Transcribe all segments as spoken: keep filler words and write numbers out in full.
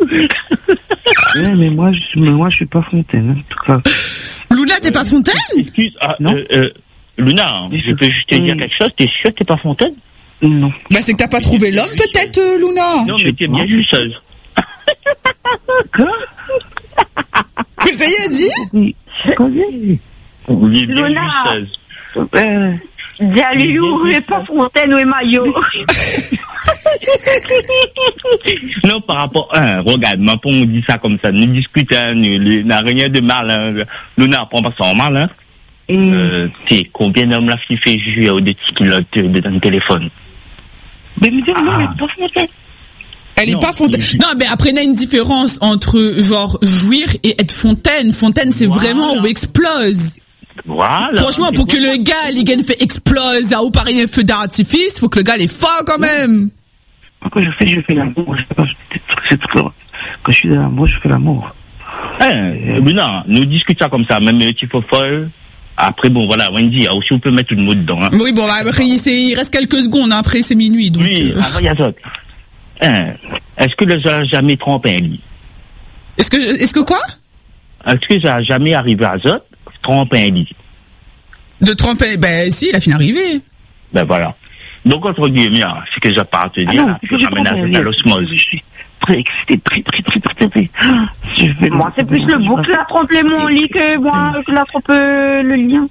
Ouais, mais moi, je, mais moi, je suis pas Fontaine, hein, en tout cas. Luna, t'es pas Fontaine? Excuse, ah, non. Euh, euh, Luna, je peux juste te dire quelque chose. T'es sûr que t'es pas Fontaine? Non. Bah, c'est que t'as pas trouvé l'homme, peut-être, euh, Luna? Non, mais t'es bien jugeuse. Quoi? Que ça y est, dit? Oui. Quoi, oui. Oui, bien Luna. jugeuse. Euh, Dis à Lulou, mais pas Fontaine ou maillot. Non, par rapport, hein, regarde, maintenant on dit ça comme ça, nous discutons, hein, nous, n'a rien de mal, hein. Luna, prends pas ça en mal, hein. et... Euh, t'es combien d'hommes la fille fait jouer au dessus de, de ton téléphone? Mais me dire, non, mais pas Fontaine. Elle est Non. pas Fontaine. Non, mais après, il y a une différence entre, genre, jouir et être Fontaine. Fontaine, c'est Voilà. vraiment où explose. Voilà. Franchement, pour que le gars, il gagne fait explose, à ou pareil un feu d'artifice, faut que le gars, il est fort quand même. Quand je fais, je fais l'amour. Je sais pas, c'est tout. Quand je suis dans l'amour, je fais l'amour. Hein, Luna, nous discutons comme ça, même petit faux folle. Après, bon, voilà, Wendy, aussi, on peut mettre une mot dedans, hein. Oui, bon, après, il, c'est- il reste quelques secondes, hein, après, c'est minuit, donc. Oui, euh, avant, il y a ça. Hein, est-ce que les gens jamais trompé un lit? Est-ce que, est-ce que quoi? Est-ce que ça a jamais arrivé à ça? Tromper un lit? De tromper, ben, si, il a fini d'arriver. Ben voilà. Donc, entre guillemets, hein, ce que j'ai pas à te Ah dire, non, là, c'est que que j'ai j'amène compris, à l'osmose. Je suis très excité, très, très, très, très, très. Je vais Moi, c'est plus le bouc qui la trompe mon lit que moi, je la trompe euh, le lien.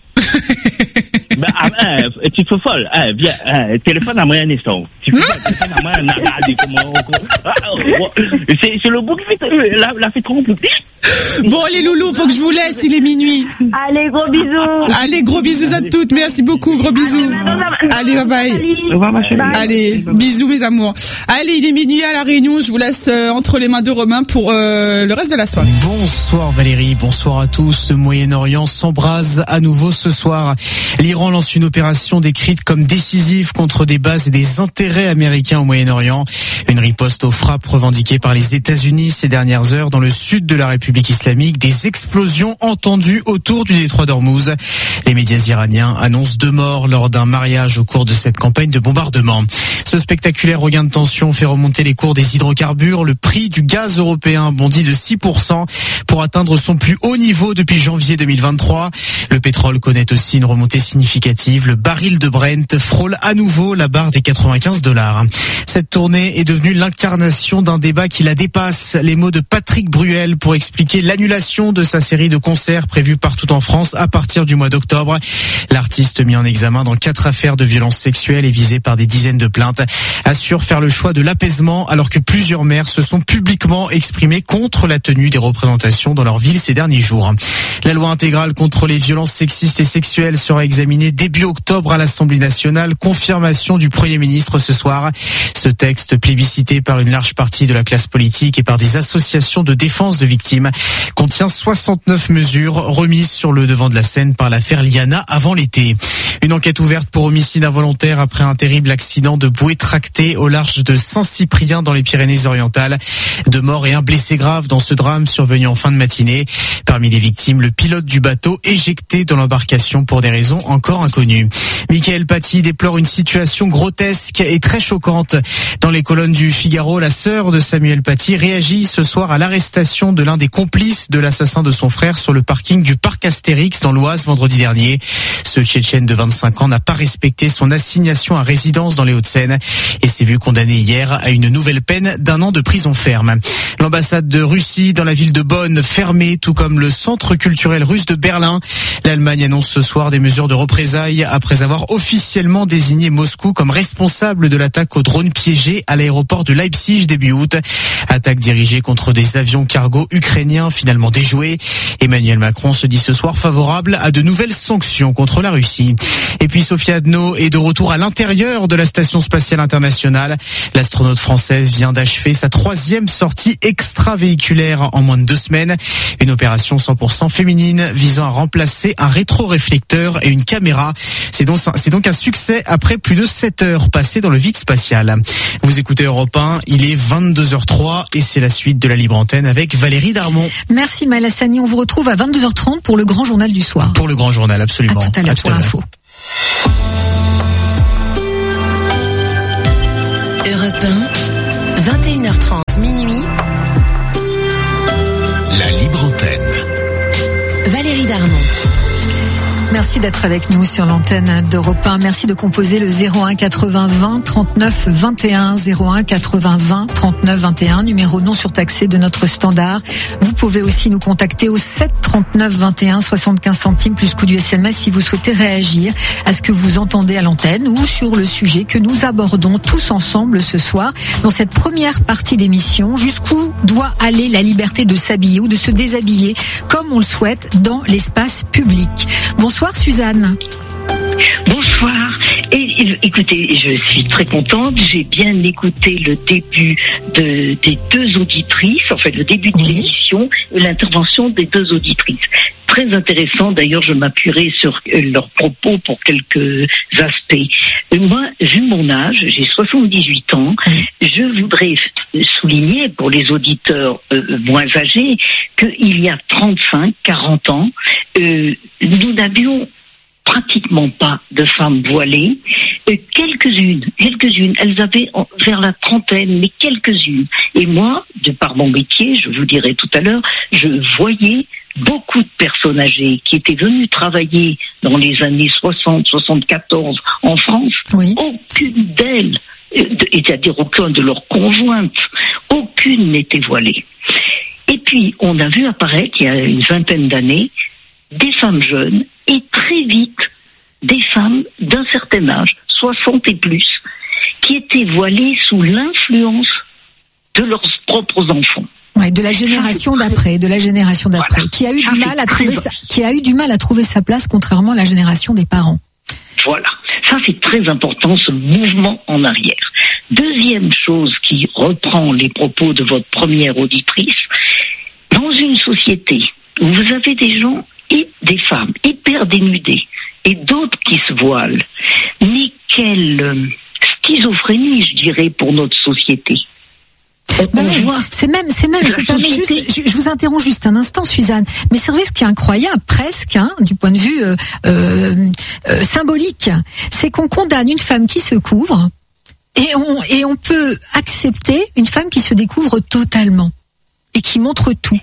Ben, ah, hein, tu fais folle. Hein, viens, hein, téléphone à moi un instant. Tu fais folle, téléphone à moi un regardez comment on... Ah, oh, c'est, c'est le bouc qui fait, euh, la, la fait tromper. Bon, les loulous, faut que je vous laisse, il est minuit. Allez, gros bisous. Allez, gros bisous à toutes, merci beaucoup, gros bisous. Allez, bye bye. Au revoir, ma chérie. Allez, bisous mes amours. Allez, il est minuit à La Réunion, je vous laisse euh, entre les mains de Romain pour euh, le reste de la soirée. Bonsoir Valérie, bonsoir à tous. Le Moyen-Orient s'embrase à nouveau ce soir. L'Iran lance une opération décrite comme décisive contre des bases et des intérêts américains au Moyen-Orient. Une riposte aux frappes revendiquées par les États-Unis ces dernières heures dans le sud de la République islamique. Des explosions entendues autour du détroit d'Ormuz. Les médias iraniens annoncent deux morts lors d'un mariage au cours de cette campagne de bombardement. Ce spectaculaire regain de tension fait remonter les cours des hydrocarbures. Le prix du gaz européen bondit de six pour cent pour atteindre son plus haut niveau depuis janvier deux mille vingt-trois. Le pétrole connaît aussi une remontée significative. Le baril de Brent frôle à nouveau la barre des quatre-vingt-quinze dollars. Cette tournée est devenue l'incarnation d'un débat qui la dépasse. Les mots de Patrick Bruel pour expliquer l'annulation de sa série de concerts prévus partout en France à partir du mois d'octobre. L'artiste mis en examen dans quatre affaires de violences sexuelles et visé par des dizaines de plaintes assure faire le choix de l'apaisement alors que plusieurs maires se sont publiquement exprimés contre la tenue des représentations dans leur ville ces derniers jours. La loi intégrale contre les violences sexistes et sexuelles sera examinée début octobre à l'Assemblée nationale. Confirmation du Premier ministre ce soir. Ce texte, plébiscité par une large partie de la classe politique et par des associations de défense de victimes, contient soixante-neuf mesures remises sur le devant de la scène par l'affaire Liana avant l'été. Une enquête ouverte pour homicide involontaire après un terrible accident de bouée tractée au large de Saint-Cyprien dans les Pyrénées-Orientales. Deux morts et un blessé grave dans ce drame survenu en fin de matinée. Parmi les victimes, le pilote du bateau éjecté dans l'embarcation pour des raisons encore inconnues. Mickaël Paty déplore une situation grotesque et très choquante. Dans les colonnes du Figaro, la sœur de Samuel Paty réagit ce soir à l'arrestation de l'un des complices de l'assassin de son frère sur le parking du parc Astérix dans l'Oise vendredi dernier. Ce Tchétchène de vingt-cinq ans n'a pas respecté son assignation à résidence dans les Hauts-de-Seine et s'est vu condamné hier à une nouvelle peine d'un an de prison ferme. L'ambassade de Russie dans la ville de Bonn fermée, tout comme le centre culturel russe de Berlin. L'Allemagne annonce ce soir des mesures de représailles après avoir officiellement désigné Moscou comme responsable de l'attaque au drone piégé à l'aéroport de Leipzig début août. Attaque dirigée contre des avions cargo ukrainiens finalement déjoués. Emmanuel Macron se dit ce soir favorable à de nouvelles sanctions contre la Russie. Et puis Sophie Adno est de retour à l'intérieur de la Station Spatiale Internationale. L'astronaute française vient d'achever sa troisième sortie extravéhiculaire en moins de deux semaines. Une opération cent pour cent féminine visant à remplacer un rétroréflecteur et une caméra. C'est donc, c'est donc un succès après plus de sept heures passées dans le vide spatial. Vous écoutez Europe un, il est vingt-deux heures trois et c'est la suite de la libre antenne avec Valérie Darmon. Merci Malassani, on vous retrouve à vingt-deux heures trente pour le grand journal du soir. Pour le grand journal, absolument. À tout à l'heure pour l'info. Europe un, vingt et une heures trente, minuit. Merci d'être avec nous sur l'antenne d'Europe un. Merci de composer le zéro un quatre-vingts vingt trente-neuf vingt et un, zéro un quatre-vingts vingt trente-neuf vingt et un, numéro non surtaxé de notre standard. Vous pouvez aussi nous contacter au sept trente-neuf vingt et un, soixante-quinze centimes plus coût du S M S si vous souhaitez réagir à ce que vous entendez à l'antenne ou sur le sujet que nous abordons tous ensemble ce soir dans cette première partie d'émission. Jusqu'où doit aller la liberté de s'habiller ou de se déshabiller comme on le souhaite dans l'espace public? Bonsoir Suzanne. Bonsoir. Et, et, écoutez, je suis très contente. J'ai bien écouté le début de, des deux auditrices, en fait le début de oui. l'émission et l'intervention des deux auditrices. Très intéressant. D'ailleurs, je m'appuierai sur leurs propos pour quelques aspects. Moi, vu mon âge, j'ai soixante-dix-huit ans, je voudrais souligner pour les auditeurs euh, moins âgés qu'il y a trente-cinq, quarante ans, euh, nous n'avions pratiquement pas de femmes voilées, euh, quelques-unes, quelques-unes, elles avaient vers la trentaine, mais quelques-unes. Et moi, de par mon métier, je vous dirai tout à l'heure, je voyais beaucoup de personnes âgées qui étaient venues travailler dans les années soixante, soixante-quatorze en France. Oui. Aucune d'elles, c'est-à-dire aucun de leurs conjointes, aucune n'était voilée. Et puis, on a vu apparaître, il y a une vingtaine d'années, des femmes jeunes et très vite des femmes d'un certain âge, soixante et plus, qui étaient voilées sous l'influence de leurs propres enfants. Ouais, de la génération d'après, de la génération d'après, voilà. qui a eu ça du mal à trouver sa, qui a eu du mal à trouver sa place, contrairement à la génération des parents. Voilà, ça c'est très important, ce mouvement en arrière. Deuxième chose qui reprend les propos de votre première auditrice, dans une société où vous avez des gens et des femmes hyper dénudées et d'autres qui se voilent, mais quelle schizophrénie, je dirais, pour notre société. Bah ouais, c'est même, c'est même, je, permets juste, je, je vous interromps juste un instant, Suzanne, mais c'est vrai, ce qui est incroyable, presque, hein, du point de vue euh, euh, euh, symbolique, c'est qu'on condamne une femme qui se couvre et on, et on peut accepter une femme qui se découvre totalement et qui montre tout.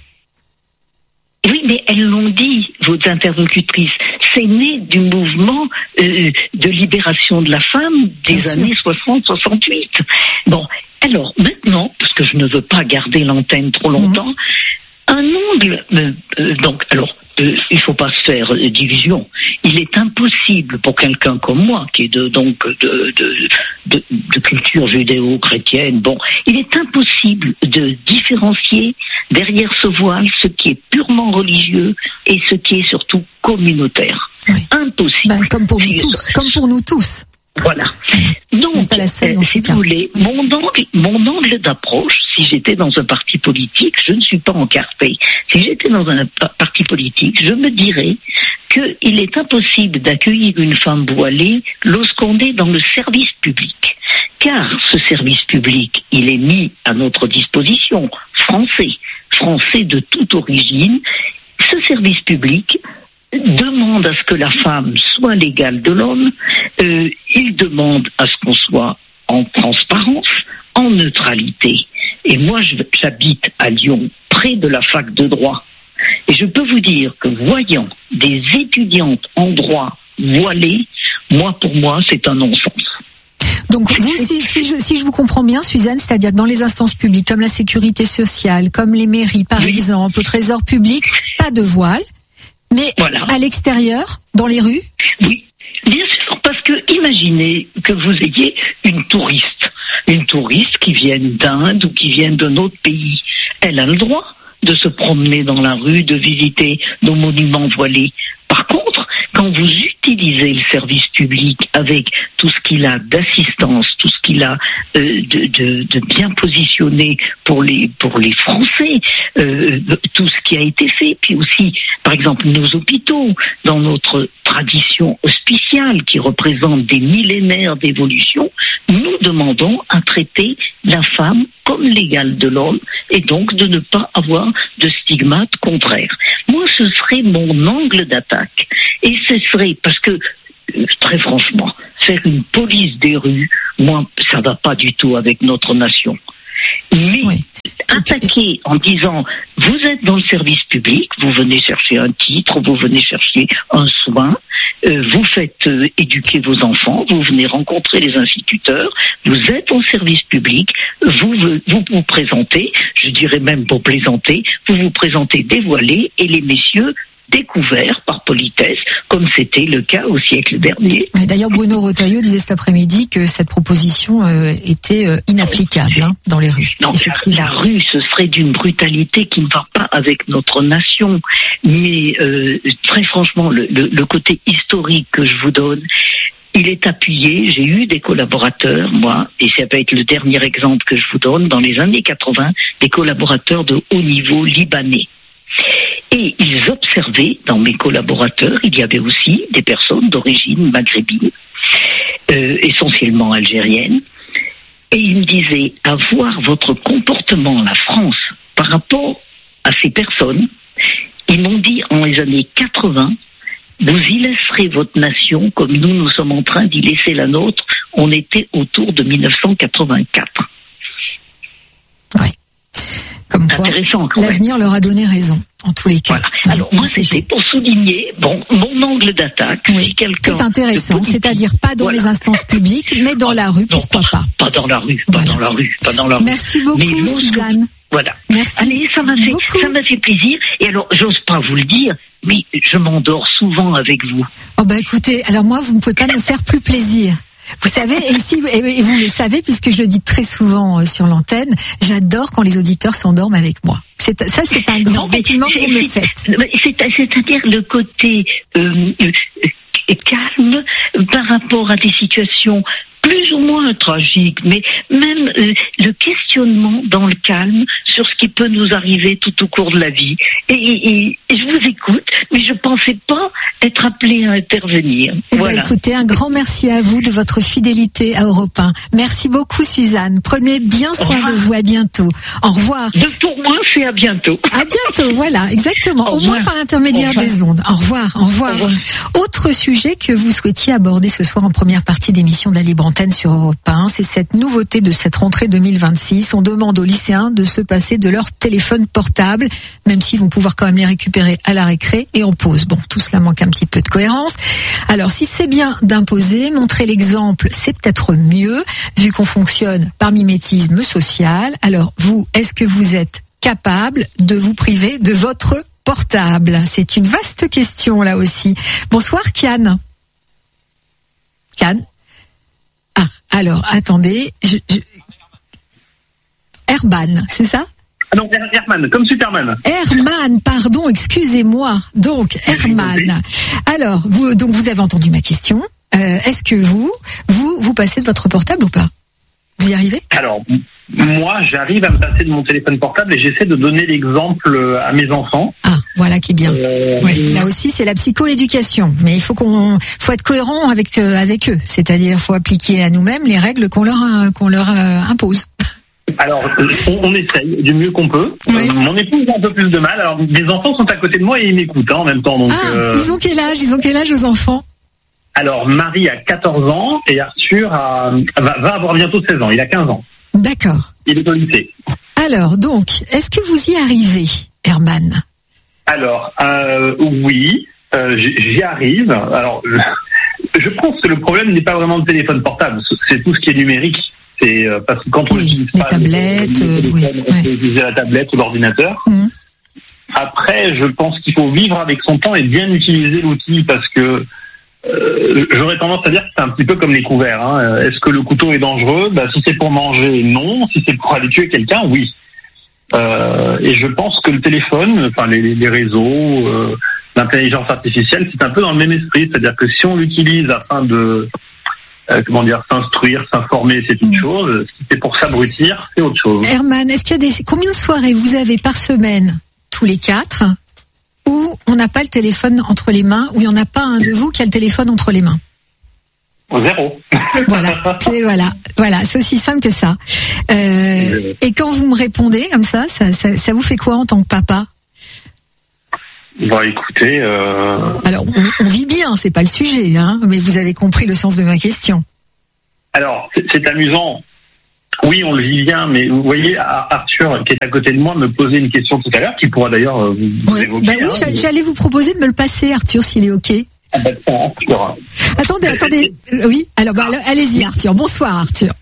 Oui, mais elles l'ont dit, vos interlocutrices. C'est né du mouvement euh, de libération de la femme des Bien années soixante soixante-huit. Bon, alors maintenant, parce que je ne veux pas garder l'antenne trop longtemps, mmh. un angle, euh, euh, donc, alors, euh, il faut pas se faire euh, division. Il est impossible pour quelqu'un comme moi, qui est de, donc de, de, de, de culture judéo-chrétienne, bon, il est impossible de différencier derrière ce voile ce qui est purement religieux et ce qui est surtout communautaire. Oui. Impossible. Ben, comme pour nous tous, comme pour nous tous. Voilà. Donc, euh, si vous voulez, mon angle, mon angle d'approche, si j'étais dans un parti politique, je ne suis pas encarté. Si j'étais dans un parti politique, je me dirais qu'il est impossible d'accueillir une femme voilée lorsqu'on est dans le service public. Car ce service public, il est mis à notre disposition, français, français de toute origine. Ce service public demande à ce que la femme soit l'égale de l'homme, euh, il demande à ce qu'on soit en transparence, en neutralité. Et moi, je, j'habite à Lyon, près de la fac de droit. Et je peux vous dire que voyant des étudiantes en droit voilées, moi, pour moi, c'est un non-sens. Donc vous, si, si, je, si je vous comprends bien, Suzanne, c'est-à-dire que dans les instances publiques, comme la sécurité sociale, comme les mairies, par oui. exemple, au trésor public, pas de voile. Mais voilà. À l'extérieur, dans les rues ? Oui, bien sûr, parce que imaginez que vous ayez une touriste, une touriste qui vient d'Inde ou qui vient d'un autre pays. Elle a le droit de se promener dans la rue, de visiter nos monuments voilés. Par contre, quand vous utilisez le service public avec tout ce qu'il a d'assistance, tout ce qu'il a euh, de, de, de bien positionné pour les pour les Français, euh, tout ce qui a été fait, puis aussi, par exemple, nos hôpitaux, dans notre tradition hospiciale qui représente des millénaires d'évolution, nous demandons à traiter la femme comme l'égale de l'homme et donc de ne pas avoir de stigmate contraire. Moi, ce serait mon angle d'attaque. Et ce serait, parce que, très franchement, faire une police des rues, moi, ça va pas du tout avec notre nation. Mais oui. Attaquer en disant, vous êtes dans le service public, vous venez chercher un titre, vous venez chercher un soin, euh, vous faites euh, éduquer vos enfants, vous venez rencontrer les instituteurs, vous êtes en service public, vous vous, vous présentez, je dirais même pour plaisanter, vous vous présentez dévoilé et les messieurs découvert par politesse, comme c'était le cas au siècle dernier. Mais d'ailleurs, Bruno Retailleau disait cet après-midi que cette proposition euh, était euh, inapplicable hein, dans les rues. Non, la, la rue, ce serait d'une brutalité qui ne va pas avec notre nation. Mais euh, très franchement, le, le, le côté historique que je vous donne, il est appuyé. J'ai eu des collaborateurs, moi, et ça va être le dernier exemple que je vous donne, dans les années quatre-vingts, des collaborateurs de haut niveau libanais. Et ils observaient, dans mes collaborateurs, il y avait aussi des personnes d'origine maghrébine, euh, essentiellement algérienne, et ils me disaient, à voir votre comportement, la France, par rapport à ces personnes, ils m'ont dit, en les années quatre-vingts, vous y laisserez votre nation comme nous, nous sommes en train d'y laisser la nôtre. On était autour de dix-neuf cent quatre-vingt-quatre. Oui. Comme quoi, l'avenir leur a donné raison, en tous les cas. Voilà. Alors, moi, c'était pour souligner, bon, mon angle d'attaque, oui, si quelqu'un... C'est intéressant, c'est-à-dire pas dans voilà. les instances publiques, mais dans la rue, pourquoi non, pas. Pas dans la rue, pas voilà. dans la rue, pas dans la rue. Merci beaucoup, mais Suzanne. Voilà. Merci. Allez, ça m'a fait, ça m'a fait plaisir. Et alors, j'ose pas vous le dire, mais je m'endors souvent avec vous. Oh bah écoutez, alors moi, vous ne pouvez pas me faire plus plaisir. Vous savez, et, si, et vous le savez, puisque je le dis très souvent sur l'antenne, j'adore quand les auditeurs s'endorment avec moi. C'est, ça, c'est un grand compliment que vous me faites. C'est, c'est-à-dire le côté euh, euh, calme par rapport à des situations plus ou moins tragiques, mais même euh, le questionnement dans le calme sur ce qui peut nous arriver tout au cours de la vie. Et, et, et je vous écoute, mais je pensais pas être appelée à intervenir. Eh voilà. ben, écoutez, un grand merci à vous de votre fidélité à Europe un. Merci beaucoup, Suzanne. Prenez bien soin de vous. À bientôt. Au revoir. De pour moi, c'est à bientôt. À bientôt, voilà, exactement. Au, au moins par l'intermédiaire des ondes. Au revoir, au revoir. Au revoir. Autre sujet que vous souhaitiez aborder ce soir en première partie d'émission de la Libre Antenne sur Europe un, c'est cette nouveauté de cette rentrée deux mille vingt-six. On demande aux lycéens de se passer de leur téléphone portable, même s'ils vont pouvoir quand même les récupérer à la récré et en pause. Bon, tout cela manque un petit peu de cohérence. Alors, si c'est bien d'imposer, montrer l'exemple, c'est peut-être mieux, vu qu'on fonctionne par mimétisme social. Alors, vous, est-ce que vous êtes capable de vous priver de votre portable? C'est une vaste question, là aussi. Bonsoir, Kian. Kian? Ah, alors, attendez. Je, je... Herman, c'est ça? Ah non, Herman, comme Superman. Herman, pardon, excusez-moi. Donc, Herman. Alors, vous, donc vous avez entendu ma question. Euh, est-ce que vous, vous, vous passez de votre portable ou pas? Vous y arrivez? Alors, moi, j'arrive à me passer de mon téléphone portable et j'essaie de donner l'exemple à mes enfants. Ah, voilà qui est bien. Euh, oui, là aussi, c'est la psychoéducation. Mais il faut qu'on, faut être cohérent avec euh, avec eux. C'est-à-dire, faut appliquer à nous-mêmes les règles qu'on leur euh, qu'on leur euh, impose. Alors, on, on essaye du mieux qu'on peut. Oui. Euh, mon épouse a un peu plus de mal. Alors, mes enfants sont à côté de moi et ils m'écoutent hein, en même temps. Donc, ah, euh... ils ont quel âge? Ils ont quel âge aux enfants? Alors, Marie a quatorze ans et Arthur a, va, va avoir bientôt seize ans. Il a quinze ans. D'accord. Il est au lycée. Alors, donc, est-ce que vous y arrivez, Herman? Alors, euh, oui, euh, j'y arrive. Alors, je, je pense que le problème n'est pas vraiment le téléphone portable. C'est tout ce qui est numérique. C'est euh, parce que quand on oui, utilise les pas tablettes, le, le téléphone, oui, on oui. peut utiliser la tablette ou l'ordinateur. Mmh. Après, je pense qu'il faut vivre avec son temps et bien utiliser l'outil parce que euh, j'aurais tendance à dire que c'est un petit peu comme les couverts. Hein. Est-ce que le couteau est dangereux? Bah, si c'est pour manger, non. Si c'est pour aller tuer quelqu'un, oui. Euh, et je pense que le téléphone, enfin les, les réseaux, euh, l'intelligence artificielle, c'est un peu dans le même esprit. C'est-à-dire que si on l'utilise afin de euh, comment dire, s'instruire, s'informer, c'est une mmh. chose. Si c'est pour s'abrutir, c'est autre chose. Herman, est-ce qu'il y a des combien de soirées vous avez par semaine, tous les quatre, où on n'a pas le téléphone entre les mains, où il n'y en a pas un de vous qui a le téléphone entre les mains? Zéro. Voilà, c'est voilà, voilà, c'est aussi simple que ça. Euh, et quand vous me répondez comme ça, ça, ça, ça vous fait quoi en tant que papa? Bon, écoutez. Euh... Alors, on, on vit bien, c'est pas le sujet, hein, mais vous avez compris le sens de ma question. Alors, c'est, c'est amusant. Oui, on le vit bien, mais vous voyez, Arthur, qui est à côté de moi, me posait une question tout à l'heure, qui pourra d'ailleurs vous, vous ouais, évoquer. Bah oui, hein, j'allais vous proposer de me le passer, Arthur, s'il est OK. Attendez, attendez. Oui, alors bah, allez-y Arthur. Bonsoir Arthur.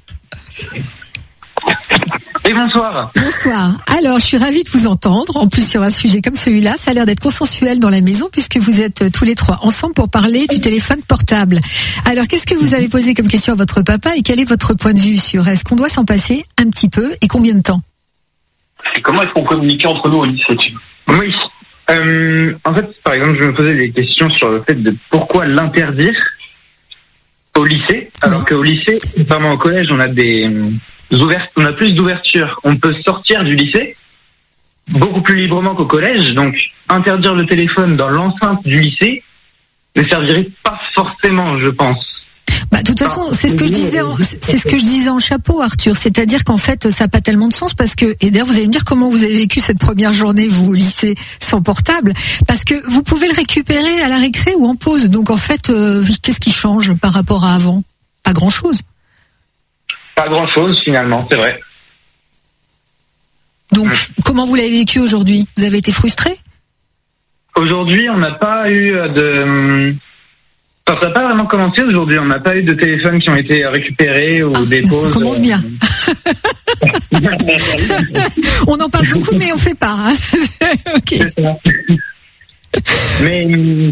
Et bonsoir. Bonsoir. Alors, je suis ravie de vous entendre. En plus, sur un sujet comme celui-là, ça a l'air d'être consensuel dans la maison puisque vous êtes tous les trois ensemble pour parler du téléphone portable. Alors, qu'est-ce que vous avez posé comme question à votre papa et quel est votre point de vue sur est-ce qu'on doit s'en passer un petit peu et combien de temps? Et comment est-ce qu'on communiquait entre nous au lycée? Oui. Euh, en fait, par exemple, je me posais des questions sur le fait de pourquoi l'interdire au lycée, alors oui. qu'au lycée, notamment au collège, on a des ouvert, on a plus d'ouverture. On peut sortir du lycée beaucoup plus librement qu'au collège. Donc, interdire le téléphone dans l'enceinte du lycée ne servirait pas forcément, je pense. Bah, de toute façon, c'est ce que je disais, en, c'est ce que je disais en chapeau, Arthur. C'est-à-dire qu'en fait, ça n'a pas tellement de sens parce que, et d'ailleurs, vous allez me dire comment vous avez vécu cette première journée, vous, au lycée, sans portable. Parce que vous pouvez le récupérer à la récré ou en pause. Donc, en fait, euh, qu'est-ce qui change par rapport à avant? Pas grand-chose. Pas grand-chose, finalement, c'est vrai. Donc, mmh. comment vous l'avez vécu aujourd'hui? Vous avez été frustré? Aujourd'hui, on n'a pas eu de... Enfin, ça n'a pas vraiment commencé aujourd'hui. On n'a pas eu de téléphones qui ont été récupérés ou ah, des pauses. Ça commence bien. On en parle beaucoup, mais on fait pas. Hein. Okay. Mais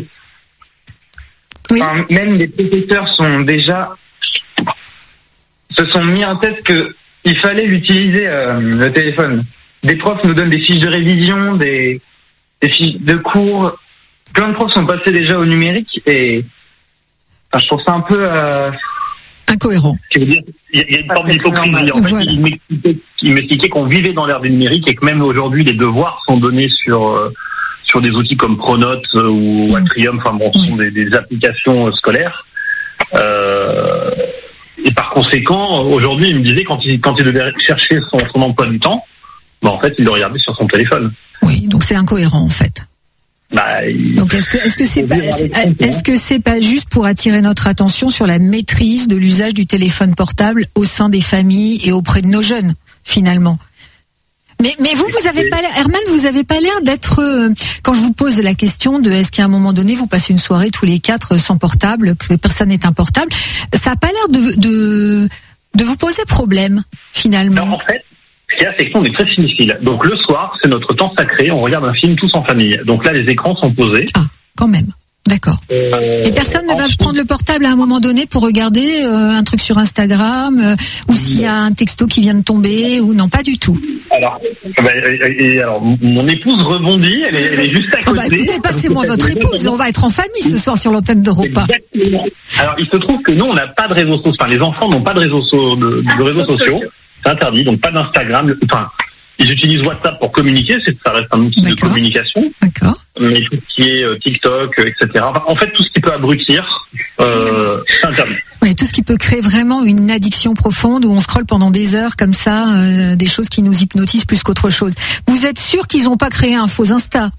oui. Enfin, même les professeurs sont déjà se sont mis en tête que il fallait l'utiliser euh, le téléphone. Des profs nous donnent des fiches de révision, des, des fiches de cours. Plein de profs sont passés déjà au numérique et enfin, je trouve ça un peu euh... incohérent. Il y, y a une forme d'hypocrisie. En fait, voilà. il, m'expliquait, il m'expliquait qu'on vivait dans l'ère du numérique et que même aujourd'hui, les devoirs sont donnés sur euh, sur des outils comme Pronote euh, ou Atrium. Enfin bon, ce sont des, des applications euh, scolaires. Euh, et par conséquent, aujourd'hui, il me disait quand il quand il devait chercher son, son emploi du temps, bah, en fait, il le regardait sur son téléphone. Oui, donc c'est incohérent en fait. Bah, il... Donc est-ce que est-ce que c'est pas est-ce que c'est pas juste pour attirer notre attention sur la maîtrise de l'usage du téléphone portable au sein des familles et auprès de nos jeunes finalement? Mais mais vous vous avez pas l'air, Herman, vous avez pas l'air d'être euh, quand je vous pose la question de est-ce qu'à un moment donné vous passez une soirée tous les quatre sans portable, que personne n'est un portable, ça a pas l'air de de de vous poser problème finalement. Non, en fait, ce qu'il y a, c'est que nous, on est très cinéphiles. Donc le soir, c'est notre temps sacré, on regarde un film tous en famille. Donc là, les écrans sont posés. Ah, quand même. D'accord. Euh, Et personne ne va ensuite... prendre le portable à un moment donné pour regarder euh, un truc sur Instagram euh, ou s'il y a un texto qui vient de tomber ou non, pas du tout. Alors, bah, et alors mon épouse rebondit, elle est, elle est juste à côté. Oh bah écoutez, passez-moi votre épouse, on va être en famille ce soir sur l'antenne d'Europa. Exactement. Alors il se trouve que nous, on n'a pas de réseaux sociaux, enfin les enfants n'ont pas de réseaux, so- de, de réseaux sociaux. C'est interdit, donc pas d'Instagram. Enfin, ils utilisent WhatsApp pour communiquer, c'est, ça reste un outil D'accord. de communication. D'accord. Mais tout ce qui est euh, TikTok, et cetera. Enfin, en fait, tout ce qui peut abrutir, euh, c'est interdit. Oui, tout ce qui peut créer vraiment une addiction profonde où on scrolle pendant des heures comme ça, euh, des choses qui nous hypnotisent plus qu'autre chose. Vous êtes sûr qu'ils n'ont pas créé un faux Insta?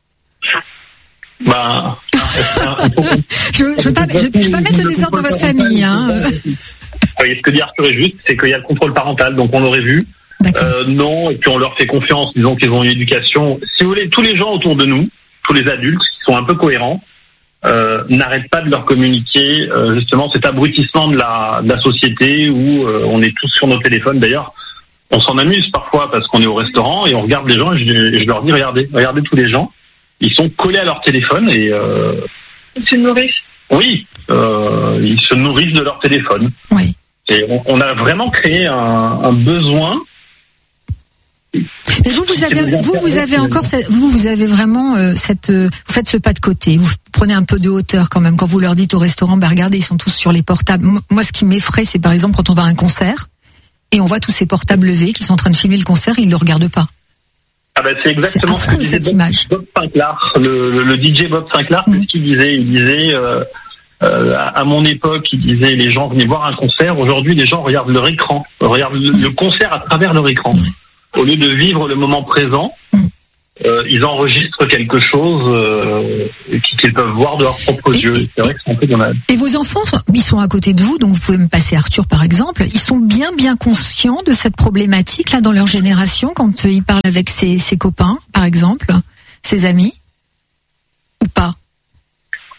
Bah, je ne veux pas, je, je veux pas mettre le désordre dans votre famille, hein. Oui, ce que dit Arthur est juste, c'est qu'il y a le contrôle parental, donc on l'aurait vu. Euh, non, et puis on leur fait confiance, disons qu'ils ont une éducation. Si vous voulez, tous les gens autour de nous, tous les adultes qui sont un peu cohérents, euh, n'arrêtent pas de leur communiquer euh, justement cet abrutissement de la, de la société où euh, on est tous sur nos téléphones. D'ailleurs, on s'en amuse parfois parce qu'on est au restaurant et on regarde les gens et je, et je leur dis regardez, regardez tous les gens, ils sont collés à leur téléphone et euh, ils se nourrissent. Oui, euh, ils se nourrissent de leur téléphone. Oui. Et on, on a vraiment créé un, un besoin. Mais vous, vous avez, vous, vous avez encore, cette, vous, vous avez vraiment euh, cette, euh, vous faites ce pas de côté. Vous prenez un peu de hauteur quand même quand vous leur dites au restaurant, bah regardez, ils sont tous sur les portables. Moi, ce qui m'effraie, c'est par exemple quand on va à un concert et on voit tous ces portables levés qui sont en train de filmer le concert et ils le regardent pas. Ah ben c'est exactement c'est affreux, ce que cette disait image. Bob Sinclair, le, le, le D J Bob Sinclair, mmh. c'est ce qu'il disait. Il disait. Euh, Euh, à mon époque, il disait les gens venaient voir un concert. Aujourd'hui, les gens regardent leur écran, regardent le, le concert à travers leur écran. Au lieu de vivre le moment présent, euh, ils enregistrent quelque chose euh, qu'ils peuvent voir de leurs propres et, yeux. Et, c'est vrai que c'est un peu dommage. Et vos enfants, ils sont à côté de vous, donc vous pouvez me passer Arthur par exemple. Ils sont bien bien conscients de cette problématique là dans leur génération quand ils parlent avec ses, ses copains, par exemple, ses amis, ou pas?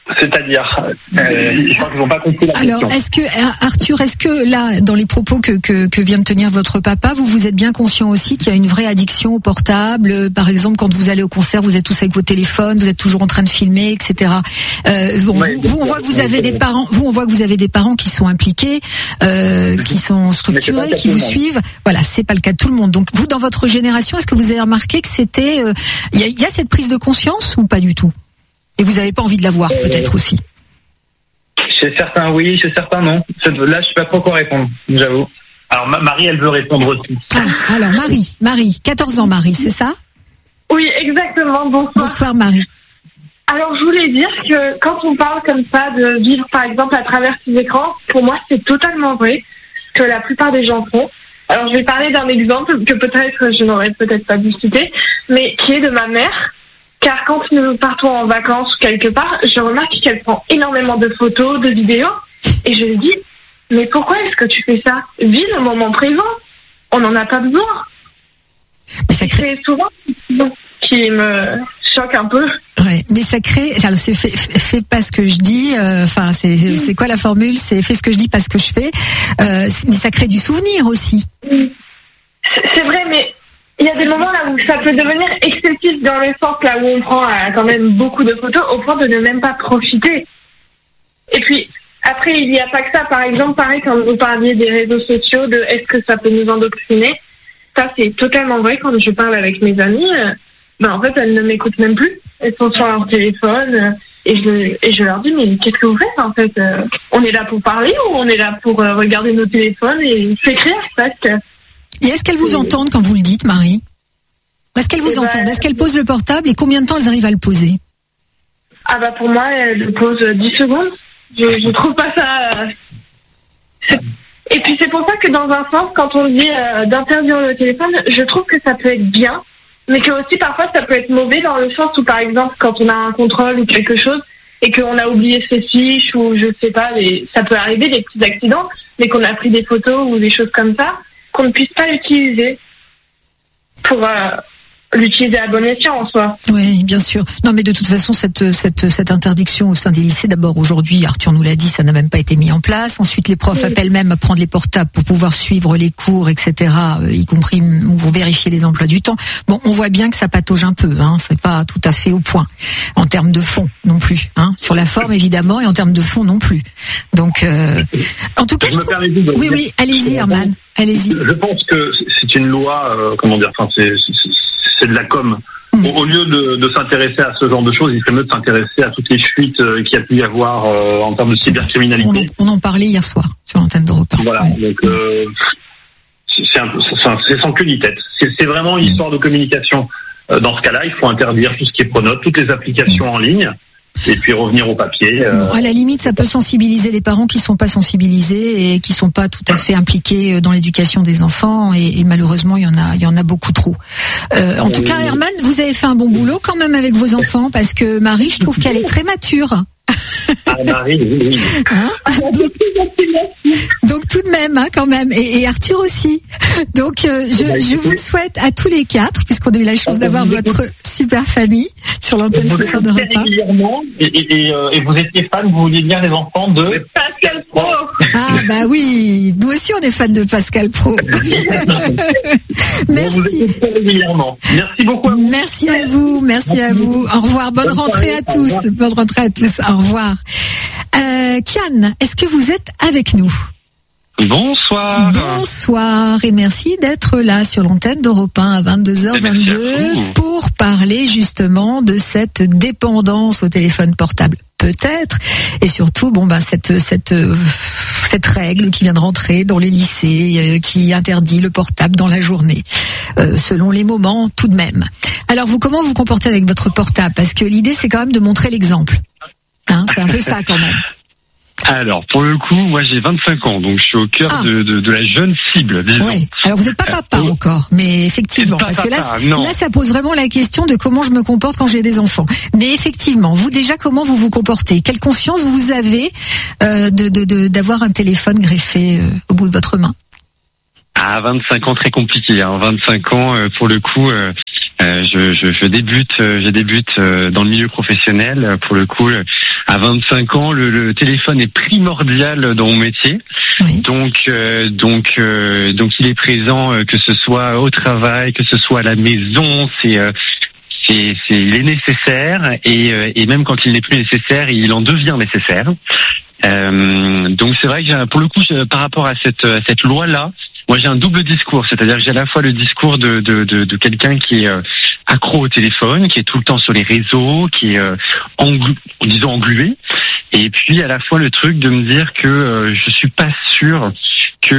C'est-à-dire, euh, je crois qu'ils n'ont pas compris la Alors, question. est-ce que Arthur, est-ce que là, dans les propos que, que que vient de tenir votre papa, vous vous êtes bien conscient aussi qu'il y a une vraie addiction au portable? Par exemple, quand vous allez au concert, vous êtes tous avec vos téléphones, vous êtes toujours en train de filmer, et cetera. Euh, bon, Ouais, vous, vous, on voit que vous avez des parents, vous, on voit que vous avez des parents qui sont impliqués, euh, qui sont structurés, qui vous suivent. Voilà, c'est pas le cas de tout le monde. Donc, vous, dans votre génération, est-ce que vous avez remarqué que c'était, euh, il y, a, y a cette prise de conscience ou pas du tout? Et vous n'avez pas envie de la voir, peut-être aussi. Chez certains, oui, chez certains, non. Là, je sais pas trop quoi répondre, j'avoue. Alors, ma- Marie, elle veut répondre aussi. Ah, alors, Marie, Marie, quatorze ans, Marie, c'est ça? Oui, exactement. Bonsoir. Bonsoir, Marie. Alors, je voulais dire que quand on parle comme ça de vivre, par exemple, à travers ces écrans, pour moi, c'est totalement vrai que la plupart des gens font. Alors, je vais parler d'un exemple que peut-être je n'aurais peut-être pas dû citer, mais qui est de ma mère. Car quand nous partons en vacances ou quelque part, je remarque qu'elle prend énormément de photos, de vidéos, et je lui dis, mais pourquoi est-ce que tu fais ça? Vis le moment présent. On n'en a pas besoin. Mais ça crée... C'est souvent qui me choque un peu. Ouais, mais ça crée. Alors, c'est fais, fais pas ce que je dis. Enfin, euh, c'est c'est quoi la formule? C'est fais ce que je dis, pas ce que je fais. Euh, mais ça crée du souvenir aussi. C'est vrai, mais il y a des moments là où ça peut devenir excessif dans le sens là où on prend euh, quand même beaucoup de photos au point de ne même pas profiter. Et puis après, il n'y a pas que ça. Par exemple, pareil, quand vous parliez des réseaux sociaux, de est-ce que ça peut nous endoctriner? Ça, c'est totalement vrai. Quand je parle avec mes amis, euh, ben en fait, elles ne m'écoutent même plus. Elles sont sur leur téléphone euh, et je et je leur dis, mais qu'est-ce que vous faites en fait? euh, On est là pour parler ou on est là pour euh, regarder nos téléphones et s'écrire presque? Et est-ce qu'elles vous entendent quand vous le dites, Marie? Est-ce qu'elles vous Eh ben, entendent? Est-ce qu'elles posent le portable et combien de temps elles arrivent à le poser? Ah bah pour moi, elle le pose dix secondes. Je, je trouve pas ça... Euh... Et puis c'est pour ça que dans un sens, quand on dit euh, d'interdire le téléphone, je trouve que ça peut être bien, mais que aussi parfois ça peut être mauvais dans le sens où par exemple quand on a un contrôle ou quelque chose et qu'on a oublié ses fiches ou je sais pas, les... ça peut arriver des petits accidents, mais qu'on a pris des photos ou des choses comme ça, qu'on ne puisse pas l'utiliser pour euh, l'utiliser à bon escient en soi. Oui, bien sûr. Non, mais de toute façon, cette cette cette interdiction au sein des lycées, d'abord aujourd'hui, Arthur nous l'a dit, ça n'a même pas été mis en place. Ensuite, les profs oui. appellent même à prendre les portables pour pouvoir suivre les cours, et cetera, euh, y compris pour vérifier les emplois du temps. Bon, on voit bien que ça patauge un peu, hein. C'est pas tout à fait au point en termes de fond non plus, hein. Sur la forme évidemment et en termes de fond non plus. Donc, euh, en tout cas, je, je trouve... de oui, oui, allez-y, Herman. Allez-y. Je pense que c'est une loi, euh, comment dire, enfin, c'est, c'est, c'est de la com. Mmh. Au, au lieu de, de s'intéresser à ce genre de choses, il serait mieux de s'intéresser à toutes les fuites euh, qu'il y a pu y avoir euh, en termes de cybercriminalité. On, on en parlait hier soir sur l'antenne d'Europe un. Voilà, ouais. donc euh, c'est, un, c'est, un, c'est sans queue ni tête. C'est, c'est vraiment une histoire de communication. Euh, dans ce cas-là, il faut interdire tout ce qui est pronote, toutes les applications mmh. en ligne. Et puis revenir au papier. Euh... Bon, à la limite, ça peut sensibiliser les parents qui sont pas sensibilisés et qui sont pas tout à fait impliqués dans l'éducation des enfants. Et, et malheureusement, il y en a, il y en a beaucoup trop. Euh, en oui. tout cas, Herman, vous avez fait un bon boulot quand même avec vos enfants parce que Marie, je trouve qu'elle est très mature. Ah, Marie, oui, oui. Hein donc, donc tout de même, hein, quand même, et, et Arthur aussi. Donc euh, je, je vous souhaite à tous les quatre, puisqu'on a eu la chance d'avoir votre super famille sur l'antenne ce soir de repas. Et, et, et, euh, et vous étiez fan, vous vouliez dire les enfants de Pascal Pro. Ah bah oui, nous aussi on est fans de Pascal Pro. Merci. Merci beaucoup. À vous. Merci à vous, merci à vous. Au revoir, bonne, bonne rentrée à tous, bonne rentrée à tous. Au revoir. Euh, Kian, est-ce que vous êtes avec nous? Bonsoir. Bonsoir et merci d'être là sur l'antenne d'Europe un à vingt-deux heures vingt-deux pour parler justement de cette dépendance au téléphone portable. Peut-être, et surtout, bon ben cette cette cette règle qui vient de rentrer dans les lycées, euh, qui interdit le portable dans la journée, euh, selon les moments, tout de même. Alors vous, comment vous vous comportez avec votre portable? Parce que l'idée, c'est quand même de montrer l'exemple. Hein, c'est un peu ça quand même. Alors, pour le coup, moi j'ai vingt-cinq ans, donc je suis au cœur ah. de, de, de la jeune cible. Oui. Alors vous n'êtes pas papa euh, encore, mais effectivement, parce papa, que là, là, ça pose vraiment la question de comment je me comporte quand j'ai des enfants. Mais effectivement, vous déjà, comment vous vous comportez? Quelle conscience vous avez euh, de, de, de d'avoir un téléphone greffé euh, au bout de votre main? Ah, vingt-cinq ans, très compliqué. Hein. vingt-cinq ans, euh, pour le coup, euh, Euh, je, je, je débute, je débute dans le milieu professionnel. Pour le coup, à vingt-cinq ans, le, le téléphone est primordial dans mon métier. Oui. Donc, euh, donc, euh, donc, il est présent, euh, que ce soit au travail, que ce soit à la maison. C'est euh, C'est, c'est, il est nécessaire et, euh, et même quand il n'est plus nécessaire, il en devient nécessaire. Euh, donc c'est vrai que pour le coup, je, par rapport à cette, à cette loi-là, moi j'ai un double discours, c'est-à-dire que j'ai à la fois le discours de, de, de, de quelqu'un qui est euh, accro au téléphone, qui est tout le temps sur les réseaux, qui est euh, englu, disons englué, et puis à la fois le truc de me dire que euh, je suis pas sûr que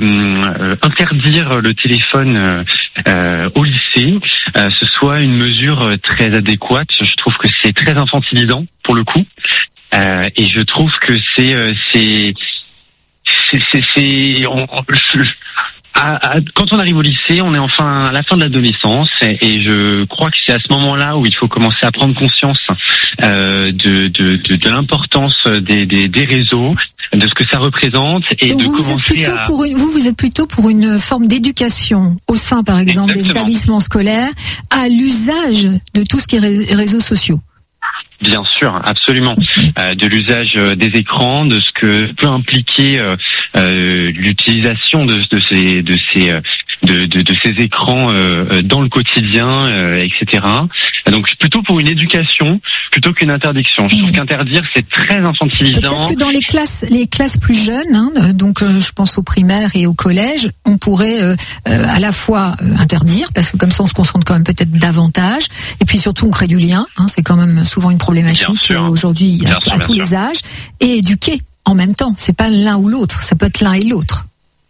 euh, interdire le téléphone euh, euh, au lycée, euh, ce soit une mesure très adéquate. Je trouve que c'est très infantilisant pour le coup, euh, et je trouve que c'est euh, c'est c'est c'est, c'est on, on, je, à, à, quand on arrive au lycée, on est enfin à la fin de l'adolescence, et, et je crois que c'est à ce moment-là où il faut commencer à prendre conscience euh, de, de, de, de l'importance des, des, des réseaux, de ce que ça représente, et donc de vous commencer êtes plutôt à... Pour une, vous, vous êtes plutôt pour une forme d'éducation au sein, par exemple, Exactement. des établissements scolaires, à l'usage de tout ce qui est ré- réseaux sociaux. Bien sûr, absolument. Euh, de l'usage des écrans, de ce que peut impliquer euh, euh, l'utilisation de, de ces de ces de, de, de ces écrans euh, dans le quotidien, euh, et cetera. Donc plutôt pour une éducation plutôt qu'une interdiction. Je trouve mmh. qu'interdire c'est très infantilisant. Peut-être que dans les classes les classes plus jeunes, hein, donc euh, je pense au primaire et au collège, on pourrait euh, euh, à la fois euh, interdire, parce que comme ça on se concentre quand même peut-être davantage, et puis surtout on crée du lien. Hein, c'est quand même souvent une problématique aujourd'hui à, sûr, à tous sûr. les âges, et éduquer en même temps. C'est pas l'un ou l'autre, ça peut être l'un et l'autre.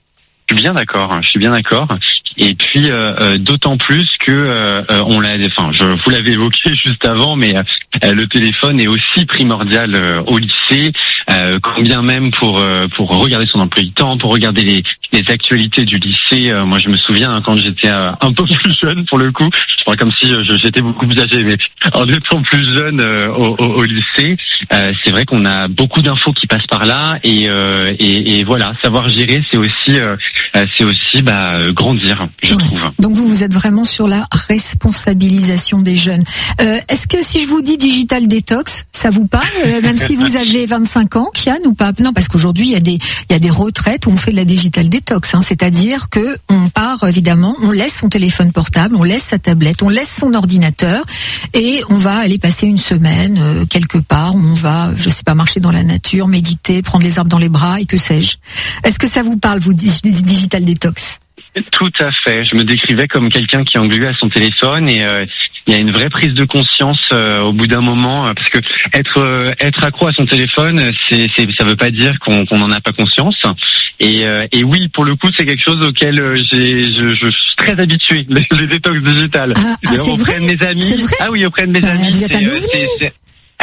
Je suis bien d'accord, je suis bien d'accord. Et puis euh, euh, d'autant plus que euh, on l'a, enfin, je vous l'avez évoqué juste avant, mais euh, le téléphone est aussi primordial euh, au lycée, euh, combien même pour euh, pour regarder son emploi du temps, pour regarder les les actualités du lycée. Euh, moi, je me souviens hein, quand j'étais euh, un peu plus jeune, pour le coup, je crois comme si je, j'étais beaucoup plus âgé, mais en étant plus jeune euh, au, au, au lycée, euh, c'est vrai qu'on a beaucoup d'infos qui passent par là, et euh, et, et voilà, savoir gérer, c'est aussi euh, c'est aussi bah grandir, je ouais. trouve. Donc vous vous êtes vraiment sur la responsabilisation des jeunes. Euh, est-ce que si je vous dis digital détox, ça vous parle, euh, même si vous avez vingt-cinq ans, Kian, ou pas? Non, parce qu'aujourd'hui il y a des il y a des retraites où on fait de la digital détox, hein, c'est-à-dire que on part évidemment, on laisse son téléphone portable, on laisse sa tablette, on laisse son ordinateur, et on va aller passer une semaine euh, quelque part où on va, je sais pas, marcher dans la nature, méditer, prendre les arbres dans les bras et que sais-je. Est-ce que ça vous parle, vous, digital détox? Tout à fait. Je me décrivais comme quelqu'un qui est englué à son téléphone, et euh, il y a une vraie prise de conscience euh, au bout d'un moment, euh, parce que être euh, être accro à son téléphone, c'est, c'est ça veut pas dire qu'on qu'on n'en a pas conscience. Et, euh, et oui, pour le coup, c'est quelque chose auquel euh, j'ai, je, je suis très habitué, les, les détox digitales. Ah, ah, c'est auprès vrai de mes amis. Ah oui, auprès de mes bah, amis. Vous êtes un c'est, c'est, c'est,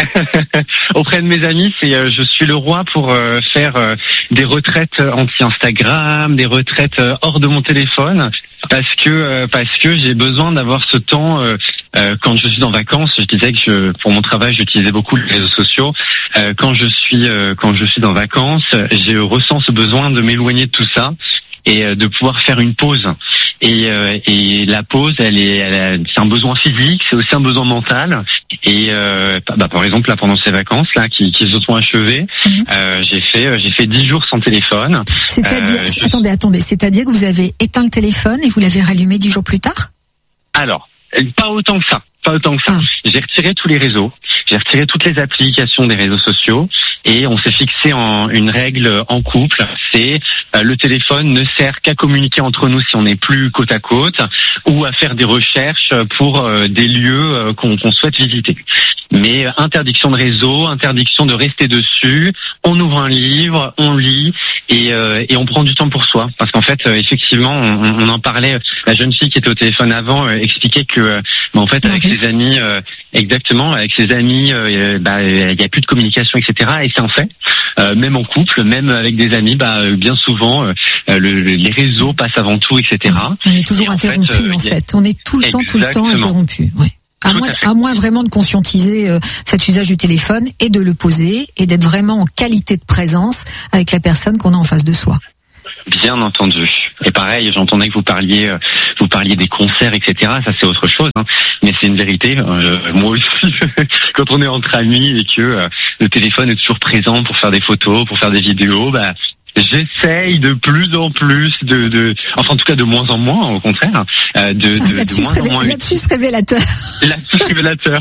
auprès de mes amis, c'est euh, je suis le roi pour euh, faire euh, des retraites anti-Instagram, des retraites euh, hors de mon téléphone, parce que euh, parce que j'ai besoin d'avoir ce temps euh, euh, quand je suis en vacances. Je disais que je, pour mon travail, j'utilisais beaucoup les réseaux sociaux. Euh, quand je suis euh, quand je suis en vacances, je ressens ce besoin de m'éloigner de tout ça et euh, de pouvoir faire une pause. Et, euh, et la pause, elle est, elle a, c'est un besoin physique, c'est aussi un besoin mental. Et euh, bah, par exemple là, pendant ces vacances là, qui, qui se sont achevées, mmh. euh, j'ai fait, j'ai fait dix jours sans téléphone. C'est-à-dire, euh, je... attendez, attendez, c'est-à-dire que vous avez éteint le téléphone et vous l'avez rallumé dix jours plus tard? Alors, pas autant que ça. Pas autant que ça. Ah. J'ai retiré tous les réseaux, j'ai retiré toutes les applications des réseaux sociaux, et on s'est fixé en une règle en couple, c'est euh, le téléphone ne sert qu'à communiquer entre nous si on n'est plus côte à côte, ou à faire des recherches pour euh, des lieux euh, qu'on, qu'on souhaite visiter. Mais euh, interdiction de réseau, interdiction de rester dessus, on ouvre un livre, on lit, et, euh, et on prend du temps pour soi. Parce qu'en fait, euh, effectivement, on, on en parlait, la jeune fille qui était au téléphone avant euh, expliquait que, euh, bah, en fait, avec ses amis, euh, exactement, avec ses amis, euh, bah, il n'y a plus de communication, et cetera. Et c'est un fait. Euh, même en couple, même avec des amis, bah, bien souvent, euh, le, les réseaux passent avant tout, et cetera. On est toujours et interrompu, en fait. Euh, en fait. On est tout le temps, tout le temps interrompu. Ouais. À moins, à, à moins vraiment de conscientiser euh, cet usage du téléphone et de le poser et d'être vraiment en qualité de présence avec la personne qu'on a en face de soi. Bien entendu. Et pareil, j'entendais que vous parliez, euh, vous parliez des concerts, et cetera. Ça, c'est autre chose, hein. Mais c'est une vérité. Euh, moi aussi, quand on est entre amis et que euh, le téléphone est toujours présent pour faire des photos, pour faire des vidéos, bah, j'essaye de plus en plus de, de, enfin en tout cas de moins en moins, au contraire, euh, de, de, ah, de moins en moins. Lapsus révélateur. Lapsus révélateur.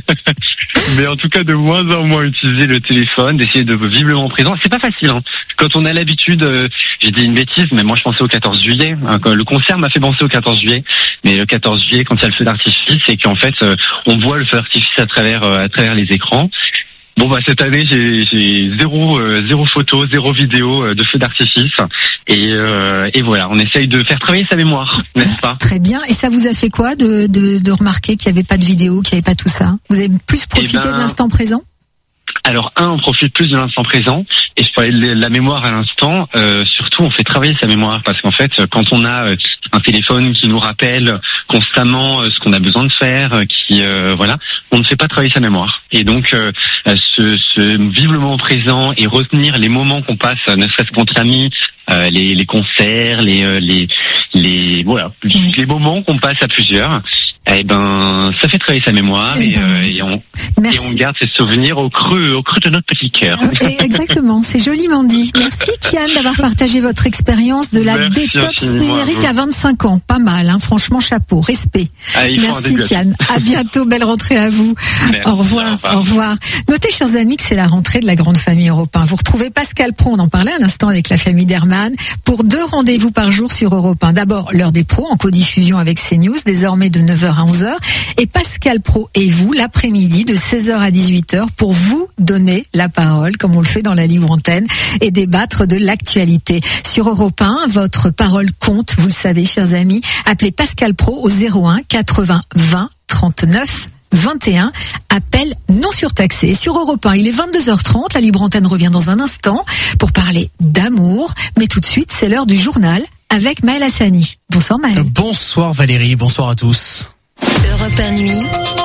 Mais en tout cas de moins en moins utiliser le téléphone, d'essayer de vivement présent. C'est pas facile, hein. Quand on a l'habitude, euh, j'ai dit une bêtise, mais moi je pensais au quatorze juillet. Hein, le concert m'a fait penser au quatorze juillet. Mais le quatorze juillet, quand il y a le feu d'artifice, c'est qu'en fait euh, on voit le feu d'artifice à travers euh, à travers les écrans. Bon bah cette année j'ai j'ai zéro euh, zéro photo, zéro vidéo euh, de feu d'artifice et euh, et voilà, on essaye de faire travailler sa mémoire, n'est-ce pas? Très bien. Et ça vous a fait quoi de de, de remarquer qu'il n'y avait pas de vidéo, qu'il n'y avait pas tout ça? Vous avez plus profité ben, de l'instant présent? Alors un, on profite plus de l'instant présent, et je parlais de la mémoire à l'instant, euh, surtout on fait travailler sa mémoire, parce qu'en fait quand on a euh, un téléphone qui nous rappelle constamment euh, ce qu'on a besoin de faire, euh, qui euh, voilà, on ne fait pas travailler sa mémoire. Et donc euh, ce, ce vivre le moment présent et retenir les moments qu'on passe, ne serait-ce qu'entre amis, euh, les, les concerts, les euh, les les voilà, oui. les moments qu'on passe à plusieurs. Eh ben, ça fait travailler sa mémoire et, euh, et, on, et on garde ces souvenirs au creux, au creux de notre petit cœur. Exactement, c'est joliment dit. Merci Kian d'avoir partagé votre expérience de la Merci détox numérique à vingt-cinq ans. Pas mal, hein, franchement, chapeau, respect. Ah, Merci Kian. À bientôt, belle rentrée à vous. Merci, au revoir, au revoir, au revoir. Notez, chers amis, que c'est la rentrée de la grande famille Europe un. Vous retrouvez Pascal Praud, on en parlait à l'instant avec la famille Derman, pour deux rendez-vous par jour sur Europe un. D'abord, l'heure des pros en codiffusion avec CNews, désormais de neuf heures à onze heures, et Pascal Praud et vous l'après-midi de seize heures à dix-huit heures pour vous donner la parole comme on le fait dans la libre antenne et débattre de l'actualité. Sur Europe un, votre parole compte, vous le savez chers amis. Appelez Pascal Praud au zéro un quatre-vingts vingt trente-neuf vingt et un, appel non surtaxé. Sur Europe un, il est vingt-deux heures trente, la libre antenne revient dans un instant pour parler d'amour, mais tout de suite c'est l'heure du journal avec Maël Hassani. Bonsoir Maël. Bonsoir Valérie, bonsoir à tous. Europe un Nuit.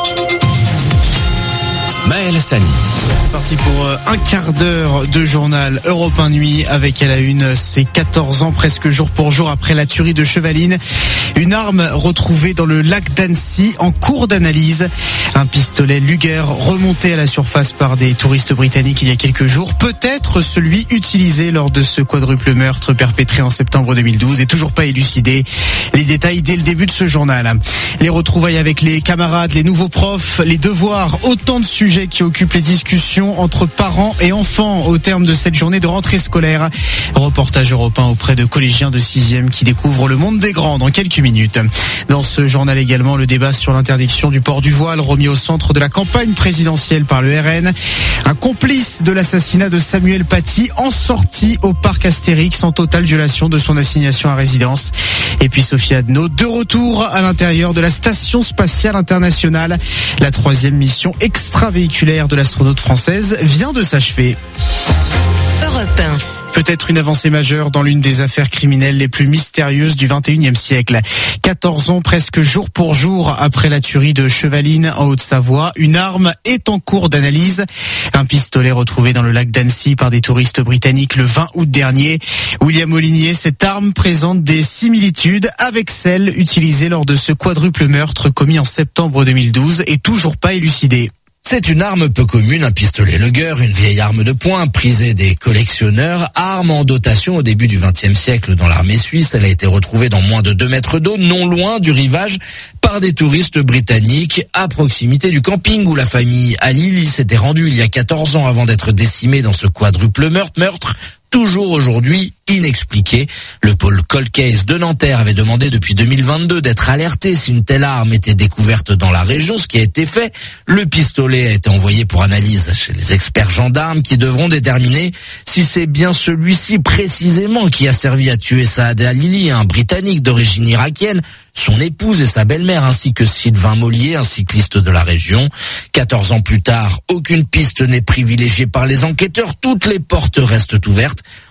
Maël Hassani. C'est parti pour un quart d'heure de journal Europe un Nuit avec à la une ces quatorze ans presque jour pour jour après la tuerie de Chevaline. Une arme retrouvée dans le lac d'Annecy en cours d'analyse. Un pistolet Luger remonté à la surface par des touristes britanniques il y a quelques jours. Peut-être celui utilisé lors de ce quadruple meurtre perpétré en septembre deux mille douze et toujours pas élucidé. Les détails dès le début de ce journal. Les retrouvailles avec les camarades, les nouveaux profs, les devoirs, autant de sujets qui occupent les discussions entre parents et enfants au terme de cette journée de rentrée scolaire. Reportage Europe un auprès de collégiens de sixième qui découvrent le monde des grands dans quelques minutes. Dans ce journal également, le débat sur l'interdiction du port du voile remis au centre de la campagne présidentielle par le R N. Un complice de l'assassinat de Samuel Paty en sortie au parc Astérix en totale violation de son assignation à résidence. Et puis Sophie Adno, de retour à l'intérieur de la Station Spatiale Internationale. La troisième mission extravéhiculaire de l'astronaute française vient de s'achever. Europe un. Peut-être une avancée majeure dans l'une des affaires criminelles les plus mystérieuses du vingt et unième siècle. quatorze ans presque jour pour jour après la tuerie de Chevaline en Haute-Savoie, une arme est en cours d'analyse. Un pistolet retrouvé dans le lac d'Annecy par des touristes britanniques le vingt août dernier. William Molinier, cette arme présente des similitudes avec celle utilisée lors de ce quadruple meurtre commis en septembre deux mille douze et toujours pas élucidée. C'est une arme peu commune, un pistolet Luger, une vieille arme de poing prisée des collectionneurs, arme en dotation au début du vingtième siècle dans l'armée suisse. Elle a été retrouvée dans moins de deux mètres d'eau, non loin du rivage, par des touristes britanniques à proximité du camping où la famille Alili s'était rendue il y a quatorze ans avant d'être décimée dans ce quadruple meurtre. Meurtre toujours aujourd'hui inexpliqué. Le pôle Cold Case de Nanterre avait demandé depuis deux mille vingt-deux d'être alerté si une telle arme était découverte dans la région, ce qui a été fait. Le pistolet a été envoyé pour analyse chez les experts gendarmes qui devront déterminer si c'est bien celui-ci précisément qui a servi à tuer Saad Alili, un Britannique d'origine irakienne, son épouse et sa belle-mère, ainsi que Sylvain Mollier, un cycliste de la région. quatorze ans plus tard, aucune piste n'est privilégiée par les enquêteurs. Toutes les portes restent ouvertes.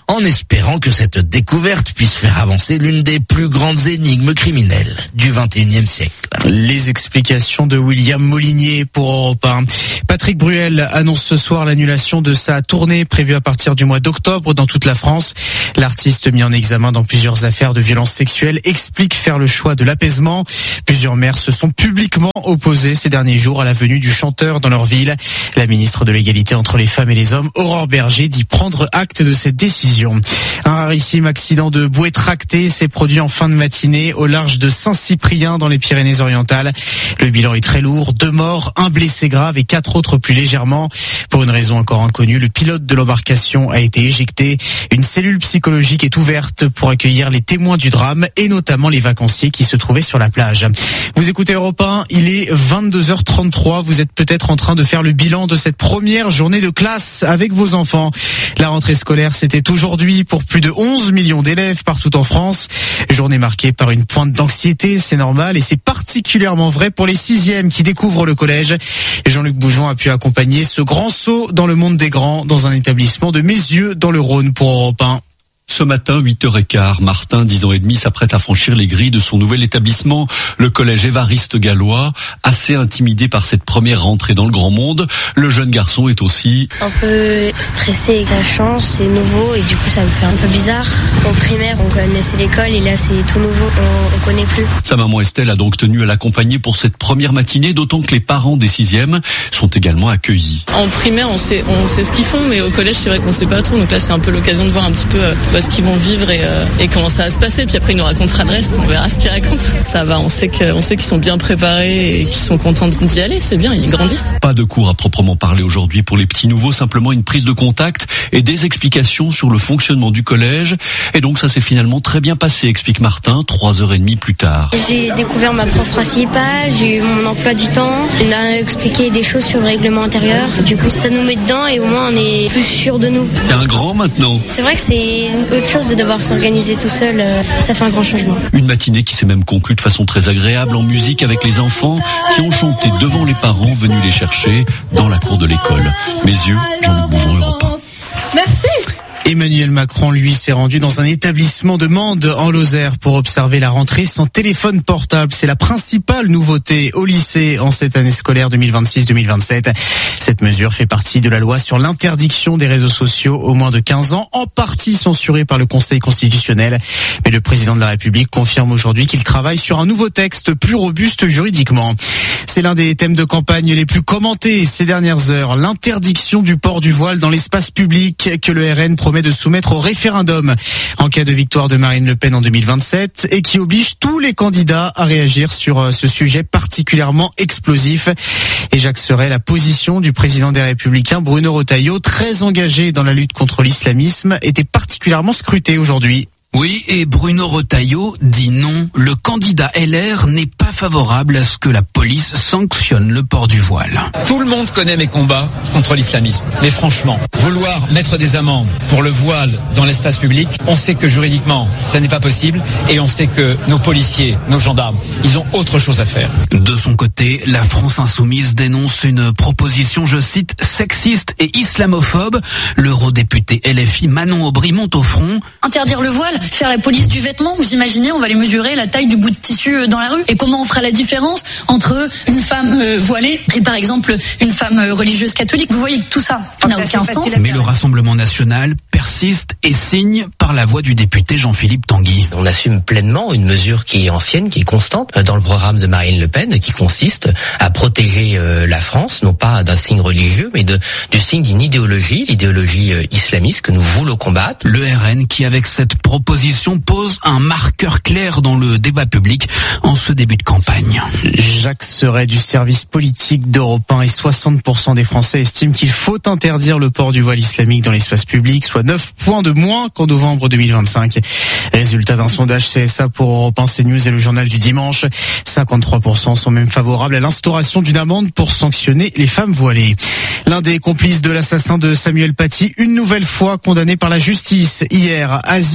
en espérant que cette découverte puisse faire avancer l'une des plus grandes énigmes criminelles du vingt et unième siècle. Les explications de William Molinier pour Europe un. Patrick Bruel annonce ce soir l'annulation de sa tournée prévue à partir du mois d'octobre dans toute la France. L'artiste mis en examen dans plusieurs affaires de violences sexuelles explique faire le choix de l'apaisement. Plusieurs maires se sont publiquement opposés ces derniers jours à la venue du chanteur dans leur ville. La ministre de l'égalité entre les femmes et les hommes, Aurore Berger, dit prendre acte de cette décision. Un rarissime accident de bouée tractée s'est produit en fin de matinée au large de Saint-Cyprien dans les Pyrénées-Orientales. Le bilan est très lourd, deux morts, un blessé grave et quatre autres plus légèrement. Pour une raison encore inconnue, le pilote de l'embarcation a été éjecté. Une cellule psychologique est ouverte pour accueillir les témoins du drame et notamment les vacanciers qui se trouvaient sur la plage. Vous écoutez Europe un, il est vingt-deux heures trente-trois. Vous êtes peut-être en train de faire le bilan de cette première journée de classe avec vos enfants. La rentrée scolaire, c'était aujourd'hui pour plus de onze millions d'élèves partout en France. Journée marquée par une pointe d'anxiété, c'est normal, et c'est particulièrement vrai pour les sixièmes qui découvrent le collège. Jean-Luc Bougeon a pu accompagner ce grand saut dans le monde des grands dans un établissement de Mézieux dans le Rhône pour Europe un. Ce matin, huit heures quinze, Martin, dix ans et demi, s'apprête à franchir les grilles de son nouvel établissement, le collège Évariste Gallois. Assez intimidé par cette première rentrée dans le grand monde, le jeune garçon est aussi un peu stressé avec la chance, c'est nouveau et du coup ça me fait un peu bizarre. En primaire, on connaissait l'école et là c'est tout nouveau, on, on connaît plus. Sa maman Estelle a donc tenu à l'accompagner pour cette première matinée, d'autant que les parents des sixièmes sont également accueillis. En primaire, on sait, on sait ce qu'ils font, mais au collège, c'est vrai qu'on sait pas trop. Donc là, c'est un peu l'occasion de voir un petit peu euh, ce qu'ils vont vivre et, euh, et comment ça va se passer. Puis après, il nous racontera le reste. On verra ce qu'il raconte. Ça va. On sait que, on sait qu'ils sont bien préparés et qu'ils sont contents d'y aller. C'est bien. Ils grandissent. Pas de cours à proprement parler aujourd'hui pour les petits nouveaux. Simplement une prise de contact et des explications sur le fonctionnement du collège. Et donc, ça s'est finalement très bien passé, explique Martin, trois heures et demie plus tard. J'ai découvert ma prof principale. J'ai eu mon emploi du temps. Elle a expliqué des choses sur le règlement intérieur. Du coup, ça nous met dedans et au moins on est plus sûr de nous. T'es un grand maintenant. C'est vrai que c'est autre chose de devoir s'organiser tout seul, ça fait un grand changement. Une matinée qui s'est même conclue de façon très agréable en musique avec les enfants qui ont chanté devant les parents venus les chercher dans la cour de l'école. Mes yeux, Jean-Luc Bougeon, Europe un. Merci. Emmanuel Macron, lui, s'est rendu dans un établissement de Mende en Lozère pour observer la rentrée sans téléphone portable. C'est la principale nouveauté au lycée en cette année scolaire deux mille vingt-six deux mille vingt-sept. Cette mesure fait partie de la loi sur l'interdiction des réseaux sociaux aux moins de quinze ans, en partie censurée par le Conseil constitutionnel. Mais le président de la République confirme aujourd'hui qu'il travaille sur un nouveau texte plus robuste juridiquement. C'est l'un des thèmes de campagne les plus commentés ces dernières heures. L'interdiction du port du voile dans l'espace public que le R N promet de soumettre au référendum en cas de victoire de Marine Le Pen en deux mille vingt-sept et qui oblige tous les candidats à réagir sur ce sujet particulièrement explosif. Et Jacques Serret, la position du président des Républicains Bruno Retailleau, très engagé dans la lutte contre l'islamisme, était particulièrement scrutée aujourd'hui. Oui, et Bruno Retailleau dit non. Le candidat L R n'est pas favorable à ce que la police sanctionne le port du voile. Tout le monde connaît mes combats contre l'islamisme. Mais franchement, vouloir mettre des amendes pour le voile dans l'espace public, on sait que juridiquement, ça n'est pas possible. Et on sait que nos policiers, nos gendarmes, ils ont autre chose à faire. De son côté, la France Insoumise dénonce une proposition, je cite, sexiste et islamophobe. L'eurodéputé L F I Manon Aubry monte au front. Interdire le voile, faire la police du vêtement, vous imaginez, on va aller mesurer la taille du bout de tissu dans la rue. Et comment on fera la différence entre une femme euh, voilée et par exemple une femme euh, religieuse catholique? Vous voyez que tout ça n'a aucun sens. Mais le Rassemblement national persiste et signe par la voix du député Jean-Philippe Tanguy. On assume pleinement une mesure qui est ancienne, qui est constante dans le programme de Marine Le Pen, qui consiste à protéger euh, la France, non pas d'un signe religieux, mais de, du signe d'une idéologie, l'idéologie euh, islamiste que nous voulons combattre. Le R N qui, avec cette proposition, pose un marqueur clair dans le débat public en ce début de campagne. Jacques Serret du service politique d'Europe un et soixante pour cent des Français estiment qu'il faut interdire le port du voile islamique dans l'espace public, soit neuf points de moins qu'en novembre deux mille vingt-cinq. Résultat d'un sondage C S A pour Europe un, CNews et le journal du dimanche. cinquante-trois pour cent sont même favorables à l'instauration d'une amende pour sanctionner les femmes voilées. L'un des complices de l'assassin de Samuel Paty, une nouvelle fois condamné par la justice hier, Azim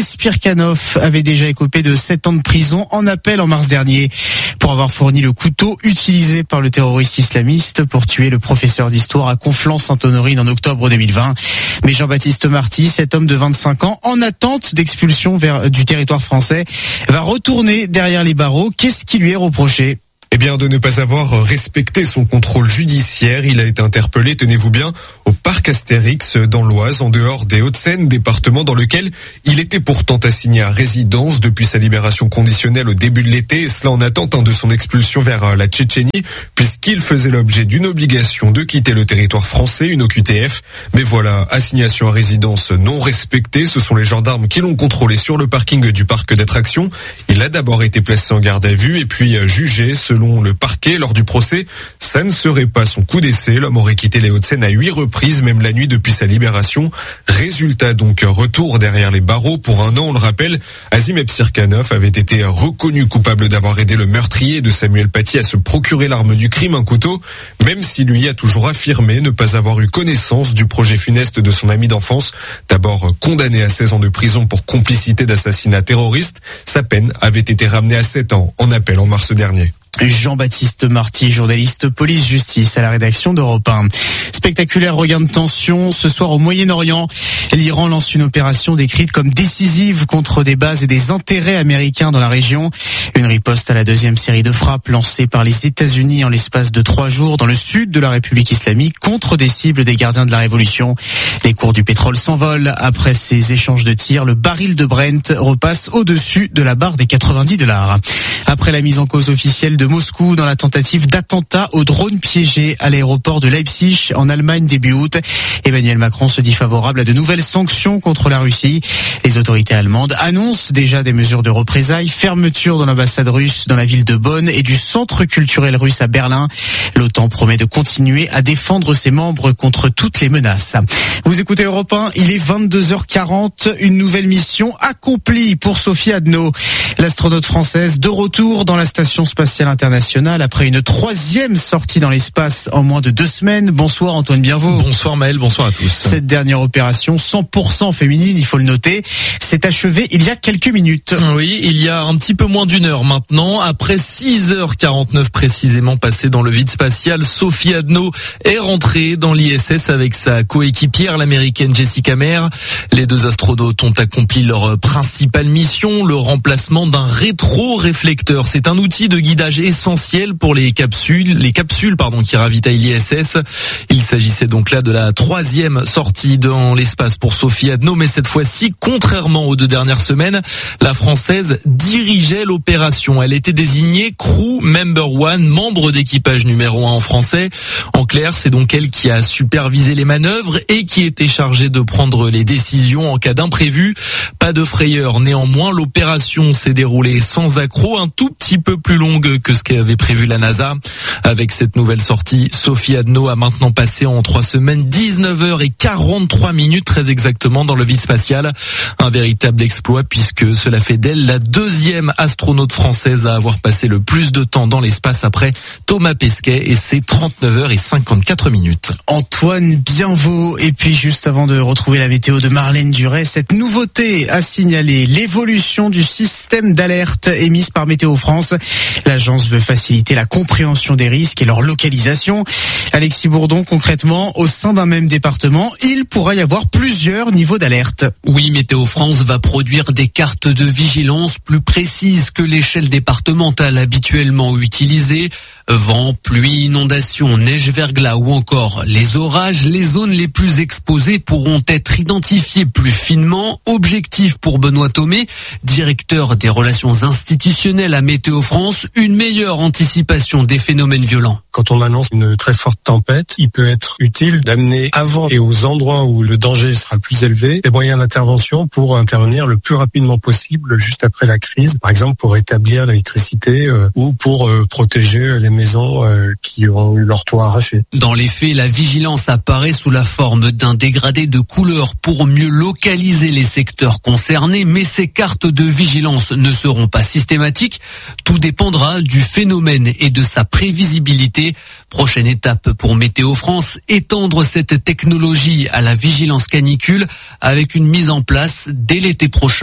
Espirkanov avait déjà écopé de sept ans de prison en appel en mars dernier pour avoir fourni le couteau utilisé par le terroriste islamiste pour tuer le professeur d'histoire à Conflans-Sainte-Honorine en octobre deux mille vingt. Mais Jean-Baptiste Marty, cet homme de vingt-cinq ans, en attente d'expulsion vers du territoire français, va retourner derrière les barreaux. Qu'est-ce qui lui est reproché ? Eh bien, de ne pas avoir respecté son contrôle judiciaire. Il a été interpellé, tenez-vous bien, au parc Astérix dans l'Oise, en dehors des Hauts-de-Seine, département dans lequel il était pourtant assigné à résidence depuis sa libération conditionnelle au début de l'été, et cela en attente hein, de son expulsion vers la Tchétchénie, puisqu'il faisait l'objet d'une obligation de quitter le territoire français, une O Q T F. Mais voilà, assignation à résidence non respectée. Ce sont les gendarmes qui l'ont contrôlé sur le parking du parc d'attractions. Il a d'abord été placé en garde à vue et puis jugé selon Selon le parquet, lors du procès, ça ne serait pas son coup d'essai. L'homme aurait quitté les Hauts-de-Seine à huit reprises, même la nuit depuis sa libération. Résultat donc, retour derrière les barreaux pour un an, on le rappelle. Azim Epsirkanov avait été reconnu coupable d'avoir aidé le meurtrier de Samuel Paty à se procurer l'arme du crime, un couteau, même si lui a toujours affirmé ne pas avoir eu connaissance du projet funeste de son ami d'enfance. D'abord condamné à seize ans de prison pour complicité d'assassinat terroriste, sa peine avait été ramenée à sept ans en appel en mars dernier. Jean-Baptiste Marty, journaliste police-justice à la rédaction d'Europe un. Spectaculaire regain de tension ce soir au Moyen-Orient. L'Iran lance une opération décrite comme décisive contre des bases et des intérêts américains dans la région. Une riposte à la deuxième série de frappes lancée par les États-Unis en l'espace de trois jours dans le sud de la République islamique contre des cibles des gardiens de la révolution. Les cours du pétrole s'envolent après ces échanges de tirs. Le baril de Brent repasse au-dessus de la barre des quatre-vingt-dix dollars. Après la mise en cause officielle de Moscou dans la tentative d'attentat au drone piégé à l'aéroport de Leipzig en Allemagne début août, Emmanuel Macron se dit favorable à de nouvelles sanctions contre la Russie. Les autorités allemandes annoncent déjà des mesures de représailles, fermeture de l'ambassade russe dans la ville de Bonn et du centre culturel russe à Berlin. L'OTAN promet de continuer à défendre ses membres contre toutes les menaces. Vous écoutez Europe un, il est vingt-deux heures quarante, une nouvelle mission accomplie pour Sophie Adno. L'astronaute française de retour dans la station spatiale internationale après une troisième sortie dans l'espace en moins de deux semaines. Bonsoir Antoine Bienvaux. Bonsoir Maël, bonsoir à tous. Cette dernière opération cent pour cent féminine, il faut le noter, s'est achevée il y a quelques minutes. Oui, il y a un petit peu moins d'une heure maintenant. Après six heures quarante-neuf précisément passées dans le vide spatial, Sophie Adno est rentrée dans l'I S S avec sa coéquipière, l'américaine Jessica Meir. Les deux astronautes ont accompli leur principale mission, le remplacement d'un rétro-réflecteur. C'est un outil de guidage essentiel pour les capsules, les capsules pardon, qui ravitaillent l'I S S. Il s'agissait donc là de la troisième sortie dans l'espace pour Sophie Adno, mais cette fois-ci, contrairement aux deux dernières semaines, la Française dirigeait l'opération. Elle était désignée Crew Member One, membre d'équipage numéro un en français. En clair, c'est donc elle qui a supervisé les manœuvres et qui était chargée de prendre les décisions en cas d'imprévu. Pas de frayeur néanmoins, l'opération s'est déroulée sans accroc, un tout petit peu plus longue que ce qu'avait prévu la NASA. Avec cette nouvelle sortie, Sophie Adno a maintenant passé en trois semaines dix-neuf heures et quarante-trois minutes très exactement dans le vide spatial. Un véritable exploit puisque cela fait d'elle la deuxième astronaute française à avoir passé le plus de temps dans l'espace après Thomas Pesquet et ses trente-neuf heures et cinquante-quatre minutes. Antoine Bienvaux. Et puis juste avant de retrouver la météo de Marlène Duret, cette nouveauté a signalé l'évolution du système d'alerte émise par Météo France. L'agence veut faciliter la compréhension des risques et leur localisation. Alexis Bourdon, concrètement, au sein d'un même département, il pourrait y avoir plusieurs niveaux d'alerte. Oui, Météo France va produire des cartes de vigilance plus précises que l'échelle départementale habituellement utilisée. Vent, pluie, inondations, neige, verglas ou encore les orages, les zones les plus exposées pourront être identifiées plus finement. Objectif pour Benoît Thomé, directeur des relations institutionnelles à Météo France, une meilleure anticipation des phénomènes violents. Quand on annonce une très forte tempête, il peut être utile d'amener avant et aux endroits où le danger sera le plus élevé des moyens d'intervention pour intervenir le plus rapidement possible juste après la crise. Par exemple, pour rétablir l'électricité euh, ou pour euh, protéger les maisons euh, qui ont eu leur toit arraché. Dans les faits, la vigilance apparaît sous la forme d'un dégradé de couleurs pour mieux localiser les secteurs concernés, mais ces cartes de vigilance ne seront pas systématiques. Tout dépendra du phénomène et de sa prévisibilité. Prochaine étape pour Météo France, étendre cette technologie à la vigilance canicule avec une mise en place dès l'été prochain.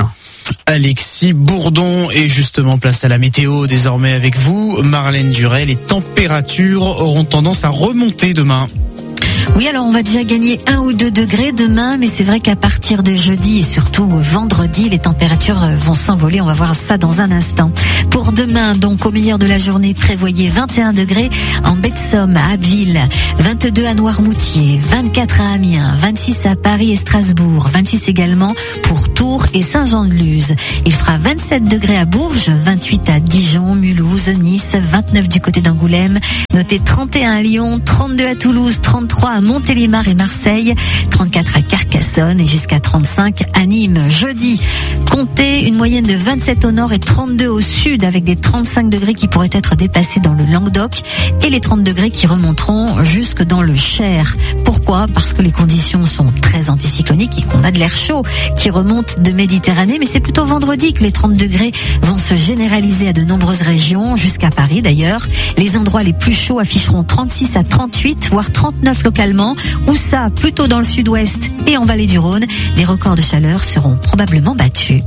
Alexis Bourdon. Et justement, place à la météo désormais avec vous, Marlène Duret. Les températures auront tendance à remonter demain. Oui, alors on va déjà gagner un ou deux degrés demain, mais c'est vrai qu'à partir de jeudi et surtout vendredi, les températures vont s'envoler. On va voir ça dans un instant. Pour demain, donc au milieu de la journée, prévoyez vingt et un degrés en baie de Somme, à Abbeville, vingt-deux à Noirmoutier, vingt-quatre à Amiens, vingt-six à Paris et Strasbourg, vingt-six également pour Tours et Saint-Jean-de-Luz. Il fera vingt-sept degrés à Bourges, vingt-huit à Dijon, Mulhouse, Nice, vingt-neuf du côté d'Angoulême. Notez trente et un à Lyon, trente-deux à Toulouse, trente-trois à Montélimar et Marseille, trente-quatre à Carcassonne et jusqu'à trente-cinq à Nîmes. Jeudi, comptez une moyenne de vingt-sept au nord et trente-deux au sud, avec des trente-cinq degrés qui pourraient être dépassés dans le Languedoc et les trente degrés qui remonteront jusque dans le Cher. Pourquoi ? Parce que les conditions sont très anticycloniques et qu'on a de l'air chaud qui remonte de Méditerranée, mais c'est plutôt vendredi que les trente degrés vont se généraliser à de nombreuses régions, jusqu'à Paris d'ailleurs. Les endroits les plus chauds afficheront trente-six à trente-huit, voire trente-neuf localement, ou ça plutôt dans le sud-ouest et en vallée du Rhône. Des records de chaleur seront probablement battus.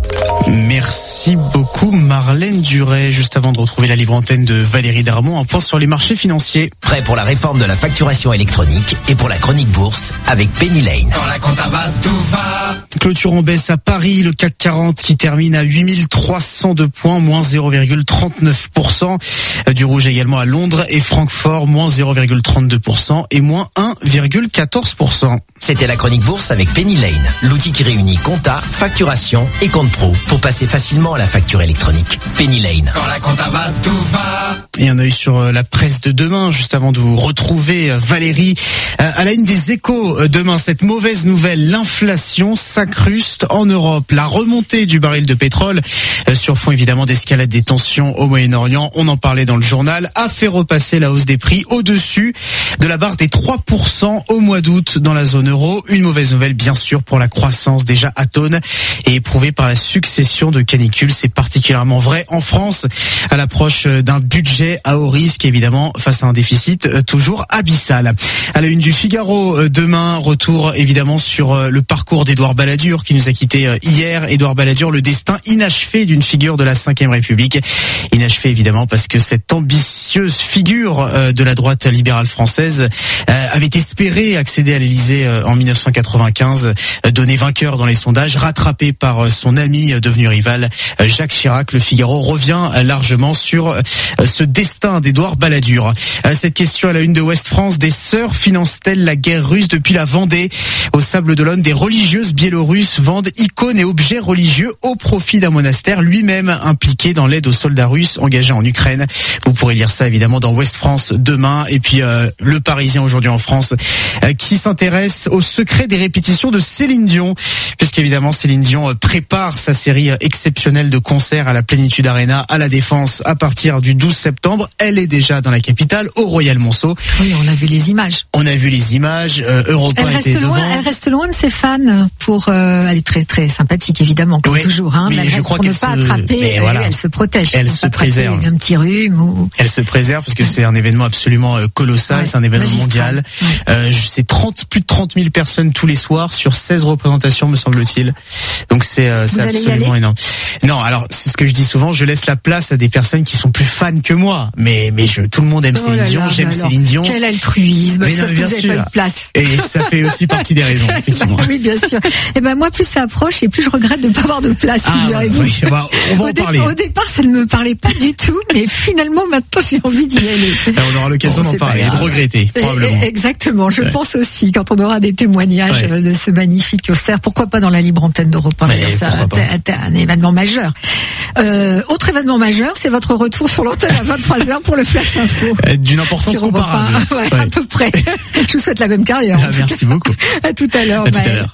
Merci beaucoup Marlène Duret. Juste avant de retrouver la libre antenne de Valérie Darmon, un point sur les marchés financiers. Prêt pour la réforme de la facturation électronique et pour la chronique bourse avec Penny Lane. Quand la compta va, tout va. Clôture en baisse à Paris, le C A C quarante qui termine à huit mille trois cent deux points, moins zéro virgule trente-neuf pour cent. Du rouge également à Londres et Francfort, moins zéro virgule trente-deux pour cent et moins un virgule quatorze pour cent. C'était la chronique bourse avec Penny Lane, l'outil qui réunit compta, facturation et compte pro pour passer facilement à la facture électronique. Penny Lane. Quand la compta va, tout va. Et un œil sur la presse de demain, juste avant de vous retrouver Valérie. À la une des Échos, demain, cette mauvaise nouvelle, l'inflation s'incruste en Europe. La remontée du baril de pétrole, sur fond évidemment d'escalade des tensions au Moyen-Orient, on en parlait dans le journal, a fait repasser la hausse des prix au-dessus de la barre des trois pour cent au mois d'août dans la zone euro. Une mauvaise nouvelle bien sûr pour la croissance déjà atone et éprouvée par la succession de canicules. C'est particulièrement vrai en France à l'approche d'un budget à haut risque, évidemment face à un déficit toujours abyssal. À la une du Figaro, demain, retour évidemment sur le parcours d'Édouard Balladur qui nous a quitté hier. Édouard Balladur, le destin inachevé d'une figure de la cinquième République. Inachevé évidemment parce que cette ambitieuse figure de la droite libérale française avait espéré accéder à l'Élysée en mille neuf cent quatre-vingt-quinze, donné vainqueur dans les sondages, rattrapé par son ami devenu rival Jacques Chirac. Le Figaro revient largement sur ce destin d'Édouard Balladur. Cette question à la une de Ouest France, des sœurs financent-elles la guerre russe depuis la Vendée? Au Sable d'Olonne, des religieuses biélorusses vendent icônes et objets religieux au profit d'un monastère lui-même impliqué dans l'aide aux soldats russes engagés en Ukraine. Vous pourrez lire ça évidemment dans Ouest France demain. Et puis euh, Le Parisien aujourd'hui en France euh, qui s'intéresse au secret des répétitions de Céline Dion, puisqu'évidemment Céline Dion euh, prépare sa série euh, exceptionnelle de concerts à la Plénitude Arena à la Défense à partir du douze septembre. Elle est déjà dans la capitale, au Royal Monceau. Oui, on a vu les images. On a vu les images. Euh, Europa elle était reste loin, devant. Elle reste loin de ses fans. Pour, euh, elle est très très sympathique évidemment, comme oui, toujours. Hein, mais mais je elle, crois pour qu'elle ne pas se... attraper, elle, voilà. elle se protège. Elle se préserve. Un petit rhume ou. Elle se préserve parce que c'est un événement absolument euh, colossal. Ouais, c'est un événement magistral. Mondial. Ouais. Euh, c'est trente plus de trente mille personnes tous les soirs sur seize représentations, me semble-t-il. Donc c'est euh, c'est absolument énorme. Non, alors c'est ce que je dis souvent. Je laisse la place à des personnes qui sont plus fans que moi. Mais mais je, tout le monde aime oh Céline Dion. J'aime Céline Dion. Quel altruisme. Mais c'est non, parce que vous n'avez pas eu de place. Et ça fait aussi partie des raisons. Effectivement. Oui, bien sûr. Et ben moi, plus ça approche et plus je regrette de ne pas avoir de place. Ah, oui, bah, on va au en parler. Au départ, ça ne me parlait pas du tout, mais finalement, maintenant, j'ai envie d'y aller. Alors, on aura l'occasion bon, d'en parler et de regretter, probablement. Exactement. Je ouais. pense aussi, quand on aura des témoignages ouais. de ce magnifique concert, pourquoi pas dans la libre antenne d'Europe un. C'est un, un, un événement majeur. Euh, autre événement majeur, c'est votre retour sur l'antenne à vingt-trois heures pour le Flash Info. Euh, D'une importance comparable. Ouais, ouais. À peu près. Je vous souhaite la même carrière. Ah, merci beaucoup. À tout à l'heure. À tout à l'heure.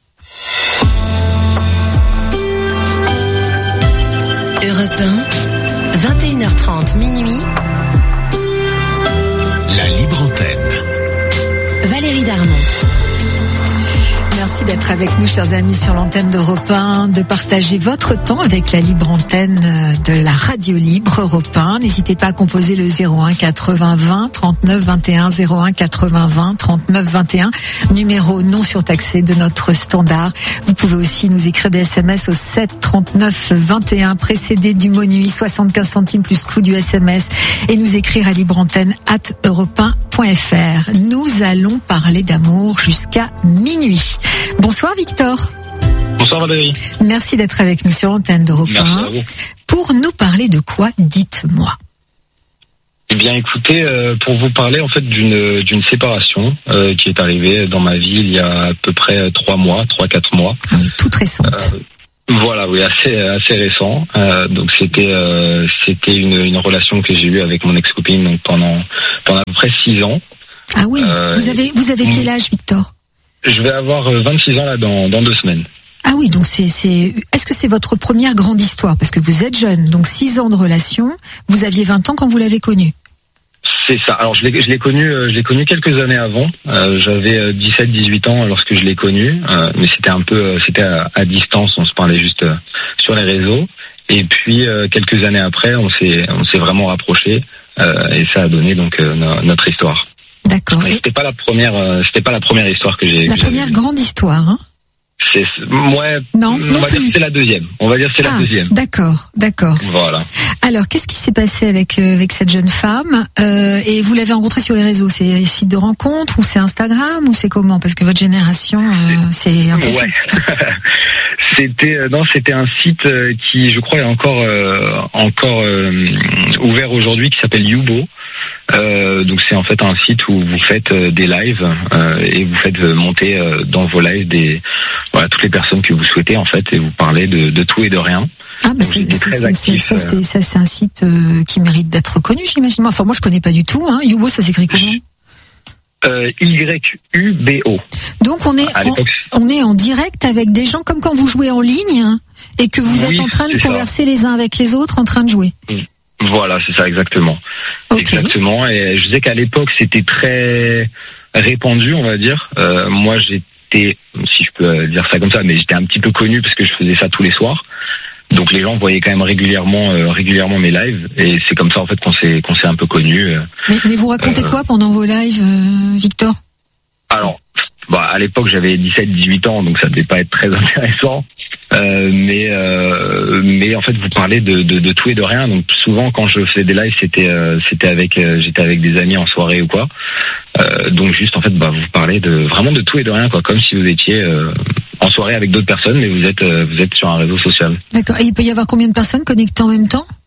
Europe un, vingt et une heures trente, minuit. La libre antenne. Valérie Darmon. Merci d'être avec nous, chers amis, sur l'antenne d'Europe un, de partager votre temps avec la libre antenne de la radio libre Europe un. N'hésitez pas à composer le zéro un quatre-vingts vingt trente-neuf vingt et un, zéro un quatre-vingts vingt trente-neuf vingt et un, numéro non surtaxé de notre standard. Vous pouvez aussi nous écrire des S M S au sept trente-neuf vingt et un, précédé du mot nuit, soixante-quinze centimes plus coût du S M S, et nous écrire à libreantenne arobase europe un point f r. Nous allons parler d'amour jusqu'à minuit. Bonsoir Victor. Bonsoir Valérie. Merci d'être avec nous sur l'antenne d'Europe un. Pour nous parler de quoi, dites-moi. Eh bien, écoutez, euh, pour vous parler en fait d'une d'une séparation euh, qui est arrivée dans ma vie il y a à peu près trois mois, trois quatre mois. Ah oui, toute récente. Euh, voilà, oui, assez assez récent. Euh, donc c'était euh, c'était une une relation que j'ai eue avec mon ex-copine donc pendant pendant à peu près six ans. Ah oui. Euh, vous avez vous avez quel âge, Victor? Je vais avoir vingt-six ans là dans dans deux semaines. Ah oui, donc c'est, c'est, est-ce que c'est votre première grande histoire? Parce que vous êtes jeune, donc six ans de relation, vous aviez vingt ans quand vous l'avez connu. C'est ça. Alors je l'ai, je l'ai connu, je l'ai connu quelques années avant. Euh, j'avais dix-sept, dix-huit ans lorsque je l'ai connu, euh, mais c'était un peu, c'était à, à distance. On se parlait juste euh, sur les réseaux. Et puis euh, quelques années après, on s'est, on s'est vraiment rapprochés euh, et ça a donné donc euh, no, notre histoire. D'accord. Mais c'était pas la première, euh, c'était pas la première histoire que j'ai. La que première grande histoire, hein. C'est, ouais, non, on non va plus. dire que c'est la deuxième. On va dire que c'est ah, la deuxième. D'accord, d'accord. Voilà. Alors, qu'est-ce qui s'est passé avec euh, avec cette jeune femme euh, et vous l'avez rencontrée sur les réseaux? C'est les sites de rencontres ou c'est Instagram ou c'est comment? Parce que votre génération, euh, c'est un peu. Ouais. C'était euh, non, c'était un site euh, qui, je crois, est encore euh, encore euh, ouvert aujourd'hui, qui s'appelle Youbo. Euh, donc c'est en fait un site où vous faites euh, des lives euh, et vous faites euh, monter euh, dans vos lives des voilà toutes les personnes que vous souhaitez en fait et vous parlez de, de tout et de rien. Ah bah c'est, c'est, c'est, actif, c'est, ça, c'est, ça c'est un site euh, qui mérite d'être connu, j'imagine. Enfin moi je connais pas du tout. Hein. Youbo, ça s'écrit comment? Euh, Y U B O. Donc on est en, on est en direct avec des gens comme quand vous jouez en ligne hein, et que vous oui, êtes en train de converser ça. Les uns avec les autres en train de jouer. Mmh. Voilà, c'est ça exactement. Okay. Exactement. Et je sais qu'à l'époque c'était très répandu, on va dire. Euh, moi j'étais, si je peux dire ça comme ça, mais j'étais un petit peu connu parce que je faisais ça tous les soirs. Donc les gens voyaient quand même régulièrement, euh, régulièrement mes lives, et c'est comme ça en fait qu'on s'est, qu'on s'est un peu connus. Euh, mais, mais vous racontez euh, quoi pendant vos lives, euh, Victor? Alors, bah à l'époque j'avais dix-sept, dix-huit ans, donc ça devait pas être très intéressant. Euh, mais euh, mais en fait vous parlez de, de de tout et de rien. Donc souvent quand je faisais des lives c'était euh, c'était avec euh, j'étais avec des amis en soirée ou quoi. Euh, donc juste en fait bah vous parlez de vraiment de tout et de rien quoi, comme si vous étiez euh, en soirée avec d'autres personnes, mais vous êtes euh, vous êtes sur un réseau social. D'accord. Et il peut y avoir combien de personnes connectées en même temps?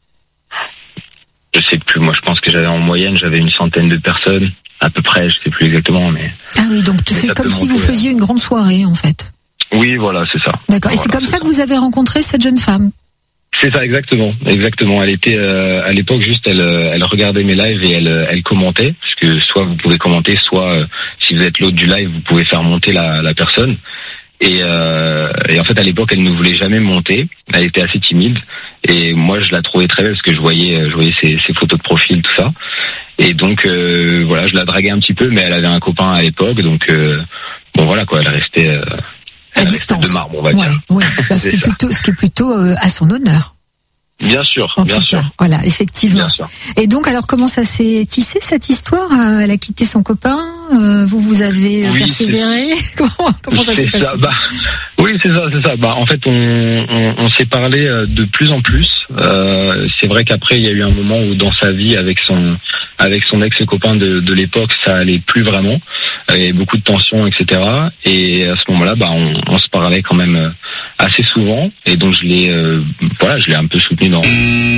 Je sais plus. Moi je pense que j'avais en moyenne j'avais une centaine de personnes à peu près. Je sais plus exactement, mais ah oui donc c'est comme si vous faisiez une grande soirée en fait. Oui, voilà, c'est ça. D'accord. Et voilà, c'est comme c'est ça, ça que vous avez rencontré cette jeune femme? C'est ça, exactement, exactement. Elle était euh, à l'époque juste, elle, elle regardait mes lives et elle, elle commentait, parce que soit vous pouvez commenter, soit euh, si vous êtes l'hôte du live, vous pouvez faire monter la, la personne. Et, euh, et en fait, à l'époque, elle ne voulait jamais monter. Elle était assez timide. Et moi, je la trouvais très belle parce que je voyais, je voyais ses, ses photos de profil, tout ça. Et donc, euh, voilà, je la draguais un petit peu, mais elle avait un copain à l'époque, donc euh, bon, voilà quoi, elle restait. Euh, à distance. De marbre, on va ouais, dire. Ouais, parce que plutôt, ce qui est plutôt euh, à son honneur. Bien sûr, en bien tout sûr. Cas, voilà, effectivement. Bien sûr. Et donc, alors, comment ça s'est tissé cette histoire? Elle a quitté son copain. Euh, vous, vous avez oui, persévéré. comment, comment ça s'est passé? Ça, bah, oui, c'est ça, c'est ça. Bah, en fait, on, on, on s'est parlé de plus en plus. Euh, c'est vrai qu'après, il y a eu un moment où, dans sa vie, avec son, avec son ex-copain de, de l'époque, ça allait plus vraiment. Il y avait beaucoup de tensions, et cetera. Et à ce moment-là, bah, on, on se parlait quand même assez souvent. Et donc, je l'ai, euh, voilà, je l'ai un peu soutenu dans.